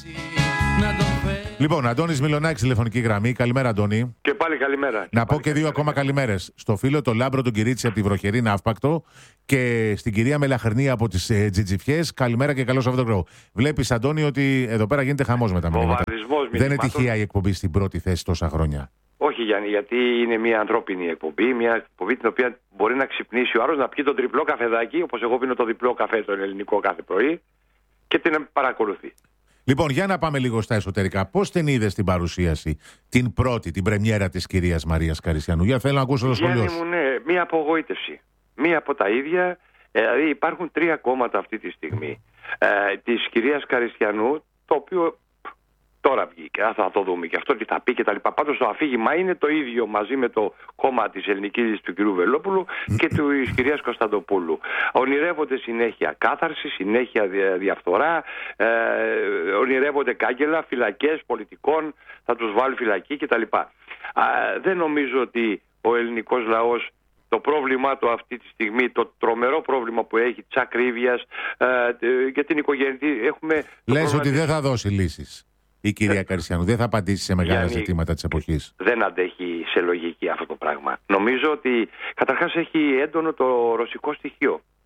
Λοιπόν, Αντώνης Μιλονάκης, τηλεφωνική γραμμή. Καλημέρα, Αντώνη. Και πάλι καλημέρα. Να πω και δύο ακόμα καλημέρες. Στο φίλο το Λάμπρο τον Κυρίτσι από τη Βροχερή Ναύπακτο και στην κυρία Μελαχρνή από τις ε, Τζιτζιφιές. Καλημέρα και καλό Σαββατοκύριακο. Βλέπεις, Αντώνη, ότι εδώ πέρα γίνεται χαμός με τα μηνύματα. Δεν είναι τυχαία η εκπομπή στην πρώτη θέση τόσα χρόνια. Όχι, Γιάννη, γιατί είναι μια ανθρώπινη εκπομπή, μια εκπομπή την οποία μπορεί να ξυπνήσει ο άλλος, να πιει το τριπλό καφεδάκι, όπως εγώ πίνω το διπλό καφέ τον ελληνικό κάθε πρωί, και την παρακολουθεί. Λοιπόν, για να πάμε λίγο στα εσωτερικά. Πώς την είδες την παρουσίαση, την πρώτη, την πρεμιέρα της κυρίας Μαρίας Καρισιανού? Για θέλω να ακούσω το σχολείο σου. Μου, ναι, μία απογοήτευση. Μία από τα ίδια. Δηλαδή, υπάρχουν τρία κόμματα αυτή τη στιγμή ε, της κυρίας Καρισιανού, το οποίο τώρα βγήκε. Θα το δούμε και αυτό τι θα πει και τα λοιπά. Πάντως το αφήγημα είναι το ίδιο μαζί με το κόμμα της Ελληνικής του κ. Βελόπουλου και της κυρίας Κωνσταντοπούλου. Ονειρεύονται συνέχεια κάθαρση, συνέχεια διαφθορά, ε, ονειρεύονται κάγκελα, φυλακές πολιτικών, θα τους βάλει φυλακή κτλ. Δεν νομίζω ότι ο ελληνικός λαός, το πρόβλημά του αυτή τη στιγμή, το τρομερό πρόβλημα που έχει της ακρίβειας ε, για την οικογένεια, έχουμε... Λες ότι δεν θα δώσει λύσεις η κυρία Καρισιανού, δεν θα απαντήσει σε μεγάλα Γιάννη, ζητήματα της εποχής. Δεν αντέχει σε λογική αυτό το πράγμα. Νομίζω ότι καταρχάς έχει έντονο το ρωσικό στοιχείο.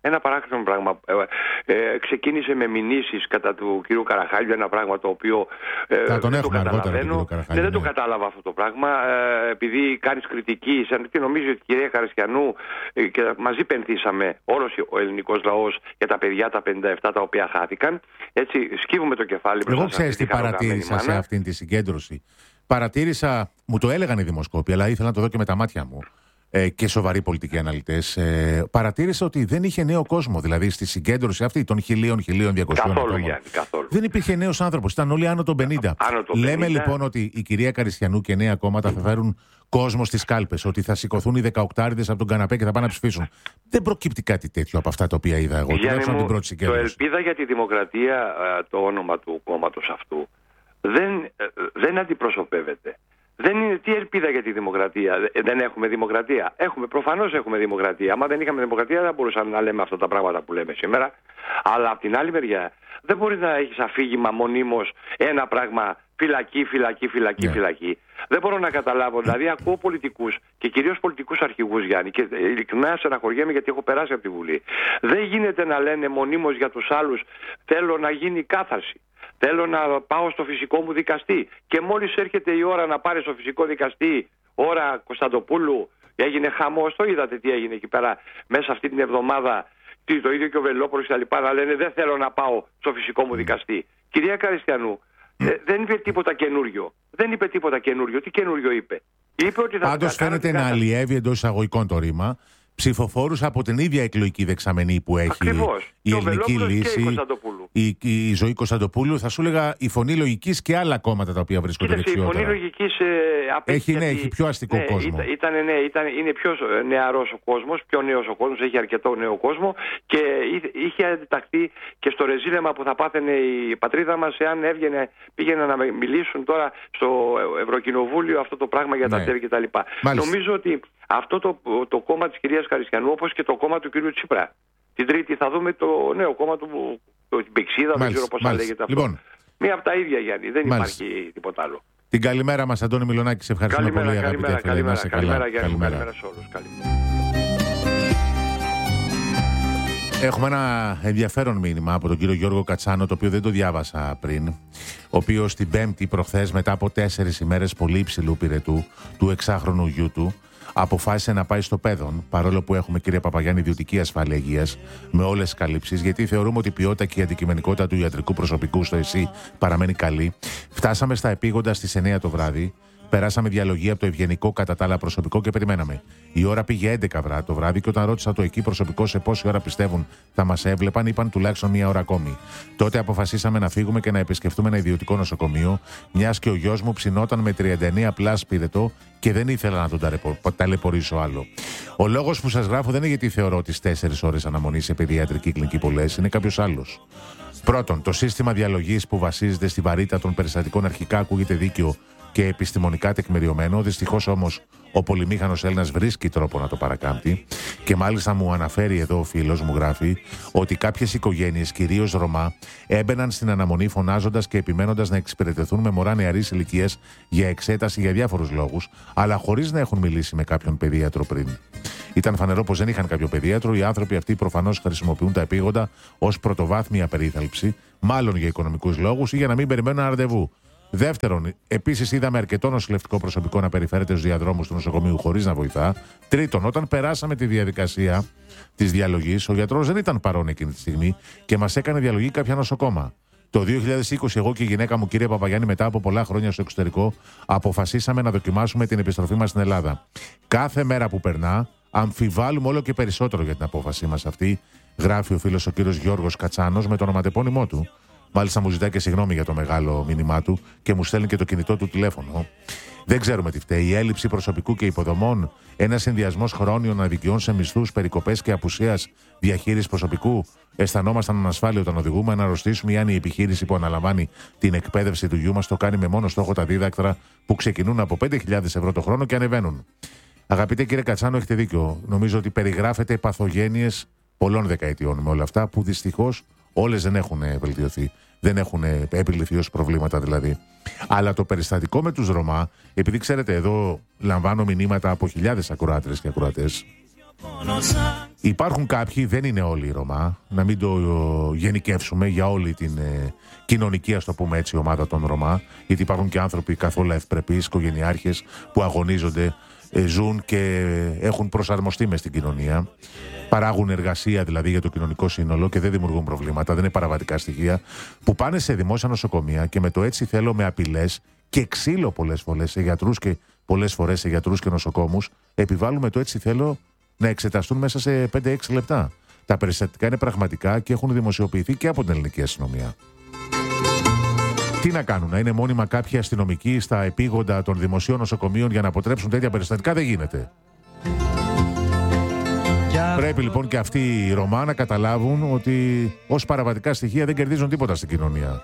Ένα παράξενο πράγμα. Ε, ε, ξεκίνησε με μηνύσεις κατά του κ. Καραχάλιου, ένα πράγμα το οποίο ε, θα τον δεν το καταλαβαίνω. Ναι, δεν ναι. το κατάλαβα αυτό το πράγμα. Ε, επειδή κάνεις κριτική, σαν τι νομίζει ότι η κυρία Καριστιανού, ε, και μαζί πενθήσαμε όλος ο ελληνικός λαός για τα παιδιά τα πενήντα επτά τα οποία χάθηκαν. Έτσι, σκύβουμε το κεφάλι. Εγώ ξέρεις τι παρατήρησα σε αυτήν τη συγκέντρωση. Παρατήρησα, μου το έλεγαν οι δημοσκόποι, αλλά ήθελα να το δω και με τα μάτια μου. Ε, και σοβαροί πολιτικοί αναλυτές, ε, παρατήρησα ότι δεν είχε νέο κόσμο. Δηλαδή στη συγκέντρωση αυτή των χιλίων, χιλίων διακοσίων καθόλου, Γιάννη, καθόλου. Δεν υπήρχε νέος άνθρωπος. Ήταν όλοι άνω των πενήντα. Άνω των Λέμε πενήντα. λοιπόν ότι η κυρία Καριστιανού και νέα κόμματα θα φέρουν κόσμο στις κάλπες. Ότι θα σηκωθούν οι δεκαοκτάριδες από τον καναπέ και θα πάνε να ψηφίσουν. Δεν προκύπτει κάτι τέτοιο από αυτά τα οποία είδα εγώ. Τουλάχιστον την πρώτη συγκέντρωση. Το Ελπίδα για τη Δημοκρατία, το όνομα του κόμματος αυτού, δεν, δεν αντιπροσωπεύεται. Δεν είναι τι ελπίδα για τη δημοκρατία. Δεν έχουμε δημοκρατία. Έχουμε, προφανώς έχουμε δημοκρατία. Άμα δεν είχαμε δημοκρατία, δεν μπορούσαμε να λέμε αυτά τα πράγματα που λέμε σήμερα. Αλλά από την άλλη μεριά, δεν μπορεί να έχεις αφήγημα μονίμως ένα πράγμα φυλακή, φυλακή, φυλακή, yeah. φυλακή. Δεν μπορώ να καταλάβω. Δηλαδή, ακούω πολιτικούς και κυρίως πολιτικούς αρχηγούς, Γιάννη, και ειλικρινά στεναχωριέμαι γιατί έχω περάσει από τη Βουλή. Δεν γίνεται να λένε μονίμως για τους άλλους, θέλω να γίνει κάθαρση. Θέλω να πάω στο φυσικό μου δικαστή. Και μόλις έρχεται η ώρα να πάρει στο φυσικό δικαστή, ώρα Κωνσταντοπούλου, έγινε χαμός. Το είδατε τι έγινε εκεί πέρα μέσα αυτή την εβδομάδα. Το ίδιο και ο Βελόπουλος και τα λοιπά, να λένε δεν θέλω να πάω στο φυσικό μου δικαστή. Κυρία Καριστιανού, ε, δεν είπε τίποτα καινούριο. Δεν είπε τίποτα καινούριο. Τι καινούριο είπε? Είπε ότι θα. Πάντως φαίνεται να αλλιεύει εντός εισαγωγικών το ρήμα ψηφοφόρους από την ίδια εκλογική δεξαμενή που έχει Ακριβώς. η το ελληνική λύση, η, η, η Ζωή Κωνσταντοπούλου. Θα σου έλεγα η Φωνή Λογικής και άλλα κόμματα τα οποία βρίσκονται δεξιότερα. Η Φωνή Λογικής ε, έχει, ναι, έχει πιο αστικό ναι, κόσμο. Ήταν, ήταν, ναι, ήταν, είναι πιο νεαρός ο κόσμος, πιο νέος ο κόσμος, έχει αρκετό νέο κόσμο και είχε αντιταχθεί και στο ρεζίλεμα που θα πάθαινε η πατρίδα μας εάν έβγαινε, πήγαινε να μιλήσουν τώρα στο Ευρωκοινοβούλιο αυτό το πράγμα για τα ναι. τέρ κτλ. Νομίζω ότι αυτό το, το κόμμα της κυρίας Καριστιανού, όπως και το κόμμα του κυρίου Τσίπρα. Την Τρίτη θα δούμε το νέο κόμμα του, το, την Πηξίδα, δεν ξέρω πώς θα λέγεται αυτό. Λοιπόν, μία από τα ίδια, Γιάννη, δεν μάλιστα. υπάρχει τίποτα άλλο. Την καλημέρα μας, Αντώνη Μιλονάκη, σε ευχαριστούμε καλημέρα, πολύ, αγαπητέ φίλε. Καλημέρα, καλημέρα, καλημέρα, Γιάννη, καλημέρα. καλημέρα σε όλους. Καλημέρα. Έχουμε ένα ενδιαφέρον μήνυμα από τον κύριο Γιώργο Κατσάνο, το οποίο δεν το διάβασα πριν. Ο οποίος την Πέμπτη προχθές, μετά από τέσσερις ημέρες πολύ υψηλού πυρετού του εξάχρονου γιού του, αποφάσισε να πάει στο Πέδον, παρόλο που έχουμε, κύριε Παπαγιάννη, ιδιωτική ασφάλεια υγείας με όλες τις καλύψεις, γιατί θεωρούμε ότι η ποιότητα και η αντικειμενικότητα του ιατρικού προσωπικού στο ΕΣΥ παραμένει καλή. Φτάσαμε στα επίγοντα στις εννιά το βράδυ. Περάσαμε διαλογή από το ευγενικό κατά τα άλλα προσωπικό και περιμέναμε. Η ώρα πήγε έντεκα βράδυ το βράδυ και όταν ρώτησα το εκεί προσωπικό σε πόση ώρα πιστεύουν θα μας έβλεπαν, είπαν τουλάχιστον μία ώρα ακόμη. Τότε αποφασίσαμε να φύγουμε και να επισκεφτούμε ένα ιδιωτικό νοσοκομείο, μιας και ο γιος μου ψινόταν με τριάντα εννέα πλάς πυρετό και δεν ήθελα να τον ταλαιπωρήσω άλλο. Ο λόγος που σας γράφω δεν είναι γιατί θεωρώ τις τέσσερις ώρες αναμονή σε παιδιατρική κλινική πολλές, είναι κάποιος άλλος. Πρώτον, το σύστημα διαλογής που βασίζεται στη βαρύτητα των περιστατικών αρχικά ακούγεται δίκαιο και επιστημονικά τεκμηριωμένο. Δυστυχώς όμως ο πολυμήχανος Έλληνας βρίσκει τρόπο να το παρακάμπτει και μάλιστα μου αναφέρει εδώ ο φίλος μου, γράφει ότι κάποιες οικογένειες, κυρίως Ρωμά, έμπαιναν στην αναμονή φωνάζοντας και επιμένοντας να εξυπηρετηθούν με μωρά νεαρής ηλικίας για εξέταση για διάφορους λόγους, αλλά χωρίς να έχουν μιλήσει με κάποιον παιδίατρο πριν. Ήταν φανερό πως δεν είχαν κάποιο παιδίατρο. Οι άνθρωποι αυτοί προφανώς χρησιμοποιούν τα επίγοντα ως πρωτοβάθμια περίθαλψη, μάλλον για οικονομικούς λόγους ή για να μην περιμένουν ένα ραντεβού. Δεύτερον, επίσης είδαμε αρκετό νοσηλευτικό προσωπικό να περιφέρεται στους διαδρόμους του νοσοκομείου χωρίς να βοηθά. Τρίτον, όταν περάσαμε τη διαδικασία της διαλογής, ο γιατρός δεν ήταν παρόν εκείνη τη στιγμή και μας έκανε διαλογή κάποια νοσοκόμα. Το δύο χιλιάδες είκοσι, εγώ και η γυναίκα μου, κύριε Παπαγιάννη, μετά από πολλά χρόνια στο εξωτερικό, αποφασίσαμε να δοκιμάσουμε την επιστροφή μας στην Ελλάδα. Κάθε μέρα που περνά, αμφιβάλλουμε όλο και περισσότερο για την απόφασή μας αυτή, γράφει ο φίλος ο κύριος Γιώργος Κατσάνος με το ονοματεπώνυμό του. Μάλιστα μου ζητάει και συγγνώμη για το μεγάλο μήνυμά του και μου στέλνει και το κινητό του τηλέφωνο. Δεν ξέρουμε τι φταίει. Η έλλειψη προσωπικού και υποδομών, ένας συνδυασμός χρόνιων αδικιών σε μισθούς, περικοπές και απουσίας διαχείρισης προσωπικού. Αισθανόμασταν ανασφάλεια όταν οδηγούμε, να αρρωστήσουμε ή αν η επιχείρηση που αναλαμβάνει την εκπαίδευση του γιού μας το κάνει με μόνο στόχο τα δίδακτρα που ξεκινούν από πέντε χιλιάδες ευρώ το χρόνο και ανεβαίνουν. Αγαπητέ κύριε Κατσάνο, έχετε δίκιο. Νομίζω ότι περιγράφετε παθογένειες πολλών δεκαετιών με όλα αυτά που δυστυχώς όλες δεν έχουν βελτιωθεί. Δεν έχουν επιληθεί ως προβλήματα δηλαδή. Αλλά το περιστατικό με τους Ρωμά, επειδή ξέρετε εδώ λαμβάνω μηνύματα από χιλιάδες ακροάτρες και ακροατές, Υπάρχουν κάποιοι, δεν είναι όλοι οι Ρωμά, να μην το γενικεύσουμε για όλη την ε, κοινωνική, ας το πούμε έτσι, ομάδα των Ρωμά, γιατί υπάρχουν και άνθρωποι καθόλου ευπρεπείς, οικογενειάρχες που αγωνίζονται, ε, ζουν και έχουν προσαρμοστεί μες στην κοινωνία, παράγουν εργασία δηλαδή για το κοινωνικό σύνολο και δεν δημιουργούν προβλήματα, δεν είναι παραβατικά στοιχεία, που πάνε σε δημόσια νοσοκομεία και με το έτσι θέλω, με απειλές και ξύλο πολλές φορές σε γιατρούς και πολλές φορές σε γιατρούς και νοσοκόμους, επιβάλλουμε το έτσι θέλω να εξεταστούν μέσα σε πέντε έξι λεπτά. Τα περιστατικά είναι πραγματικά και έχουν δημοσιοποιηθεί και από την ελληνική αστυνομία. Τι να κάνουν, να είναι μόνιμα κάποιοι αστυνομικοί στα επίγοντα των δημοσίων νοσοκομείων για να αποτρέψουν τέτοια περιστατικά? Δεν γίνεται. Πρέπει λοιπόν και αυτοί οι Ρωμά να καταλάβουν ότι ως παραβατικά στοιχεία δεν κερδίζουν τίποτα στην κοινωνία.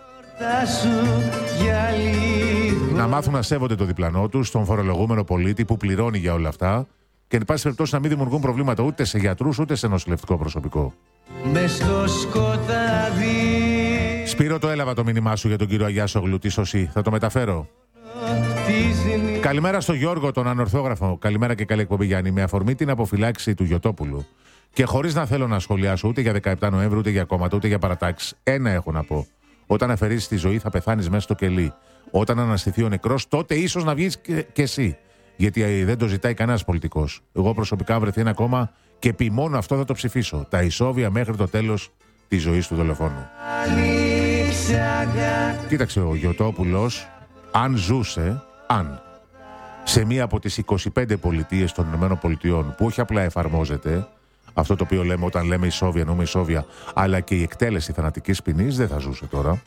Να μάθουν να σέβονται το διπλανό τους, τον φορολογούμενο πολίτη που πληρώνει για όλα αυτά, και εν πάση περιπτώσει να μην δημιουργούν προβλήματα ούτε σε γιατρούς ούτε σε νοσηλευτικό προσωπικό. Μες στο σκοτάδι. Σπύρο, το έλαβα το μήνυμά σου για τον κύριο Αγιάσογλου, τη σωσή. Θα το μεταφέρω. Καλημέρα στο Γιώργο, τον ανορθόγραφο. Καλημέρα και καλή εκπομπή, Γιάννη. Με αφορμή την αποφυλάξη του Γιωτόπουλου και χωρίς να θέλω να σχολιάσω ούτε για δεκαεπτά Νοέμβρη, ούτε για κόμματα, ούτε για παρατάξεις, ένα έχω να πω. Όταν αφαιρείς τη ζωή θα πεθάνεις μέσα στο κελί. Όταν αναστηθεί ο νεκρός, τότε ίσως να βγεις και, και εσύ. Γιατί δεν το ζητάει κανένας πολιτικός. Εγώ προσωπικά, βρεθεί ένα κόμμα και επί μόνο αυτό θα το ψηφίσω. Τα ισόβια μέχρι το τέλος της ζωής του δολοφόνου. Κοίταξε, ο Γιωτόπουλος, αν ζούσε, αν σε μία από τις είκοσι πέντε πολιτείες των ΗΠΑ που όχι απλά εφαρμόζεται αυτό το οποίο λέμε όταν λέμε ισόβια, εννοούμε ισόβια, αλλά και η εκτέλεση θανατικής ποινής, δεν θα ζούσε τώρα.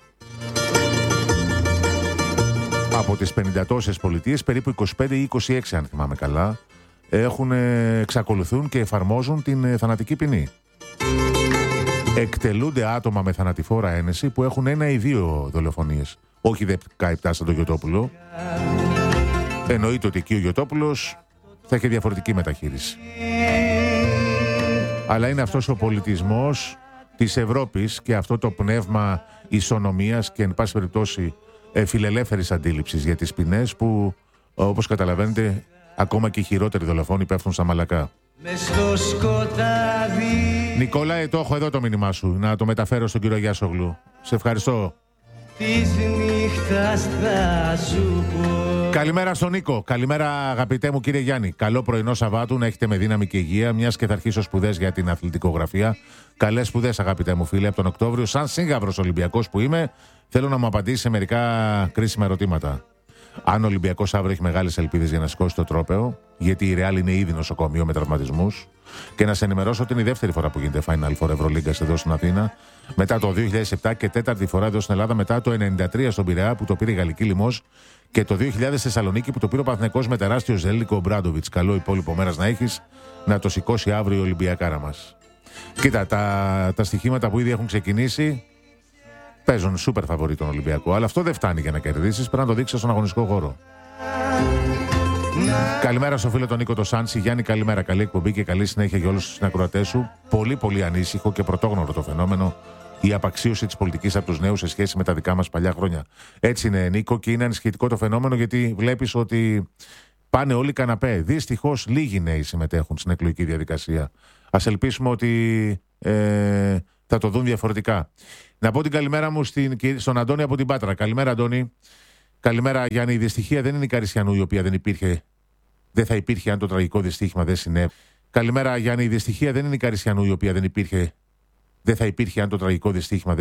Από τις πενήντα τόσες πολιτείες, περίπου είκοσι πέντε ή είκοσι έξι, αν θυμάμαι καλά, έχουν, εξακολουθούν και εφαρμόζουν την θανατική ποινή. Εκτελούνται άτομα με θανατηφόρα ένεση που έχουν ένα ή δύο δολοφονίες. Όχι δεκαεπτά σαν τον Γιωτόπουλο. Εννοείται ότι εκεί ο Γιωτόπουλος θα έχει διαφορετική μεταχείριση. Αλλά είναι αυτός ο πολιτισμός της Ευρώπης και αυτό το πνεύμα ισονομίας και εν πάση περιπτώσει φιλελεύθερης αντίληψης για τις ποινές που, όπως καταλαβαίνετε, ακόμα και οι χειρότεροι δολοφόνοι πέφτουν στα μαλακά. Νικόλαε, το έχω εδώ το μήνυμά σου, να το μεταφέρω στον κύριο Αγιάσογλου. Σε ευχαριστώ. Καλημέρα στον Νίκο. Καλημέρα, αγαπητέ μου κύριε Γιάννη. Καλό πρωινό Σαββάτου, να έχετε με δύναμη και υγεία, μιας και θα αρχίσω σπουδές για την αθλητικογραφία. Καλές σπουδές, αγαπητέ μου φίλε, από τον Οκτώβριο. Σαν σύγγαυρος Ολυμπιακός που είμαι, θέλω να μου απαντήσει σε μερικά κρίσιμα ερωτήματα. Αν ο Ολυμπιακός αύριο έχει μεγάλες ελπίδες για να σηκώσει το τρόπαιο, γιατί η Ρεάλ είναι ήδη νοσοκομείο με τραυματισμούς. Και να σε ενημερώσω ότι είναι η δεύτερη φορά που γίνεται Final Four Ευρωλίγκας εδώ στην Αθήνα, μετά το δύο χιλιάδες επτά και τέταρτη φορά εδώ στην Ελλάδα μετά το ενενήντα τρία στον Πειραιά που το πήρε η Γαλλική Λιμός και το δύο χιλιάδες στη Θεσσαλονίκη που το πήρε ο Παναθηναϊκός με τεράστιο Ζέλικο Μπράντοβιτς. Καλό υπόλοιπο μέρας να έχεις, να το σηκώσει αύριο η Ολυμπιακάρα μας. Κοίτα, τα, τα στοιχήματα που ήδη έχουν ξεκινήσει παίζουν σούπερ φαβορί τον Ολυμπιακό, αλλά αυτό δεν φτάνει για να κερδίσεις, πρέπει να το δείξεις στον αγωνιστικό χώρο. Καλημέρα στο φίλο τον Νίκο το Σάντσι. Γιάννη, καλημέρα. Καλή εκπομπή και καλή συνέχεια για όλους τους συνακροατές σου. Πολύ, πολύ ανήσυχο και πρωτόγνωρο το φαινόμενο, η απαξίωση της πολιτικής από τους νέους σε σχέση με τα δικά μας παλιά χρόνια. Έτσι είναι, Νίκο, και είναι ανησυχητικό το φαινόμενο γιατί βλέπεις ότι πάνε όλοι καναπέ. Δυστυχώς, λίγοι νέοι συμμετέχουν στην εκλογική διαδικασία. Ας ελπίσουμε ότι ε, θα το δουν διαφορετικά. Να πω την καλημέρα μου στην, στον Αντώνη από την Πάτρα. Καλημέρα, Αντώνη. Καλημέρα, Γιάννη. Η δυστυχία δεν είναι η Καρισιανού, η οποία δεν υπήρχε. Δεν θα υπήρχε αν το τραγικό δυστύχημα δεν συνέβη. Καλημέρα, Γιάννη. Η δυστυχία δεν είναι η Καρισιανού, η οποία δεν υπήρχε. Δεν θα υπήρχε αν το τραγικό δυστύχημα δεν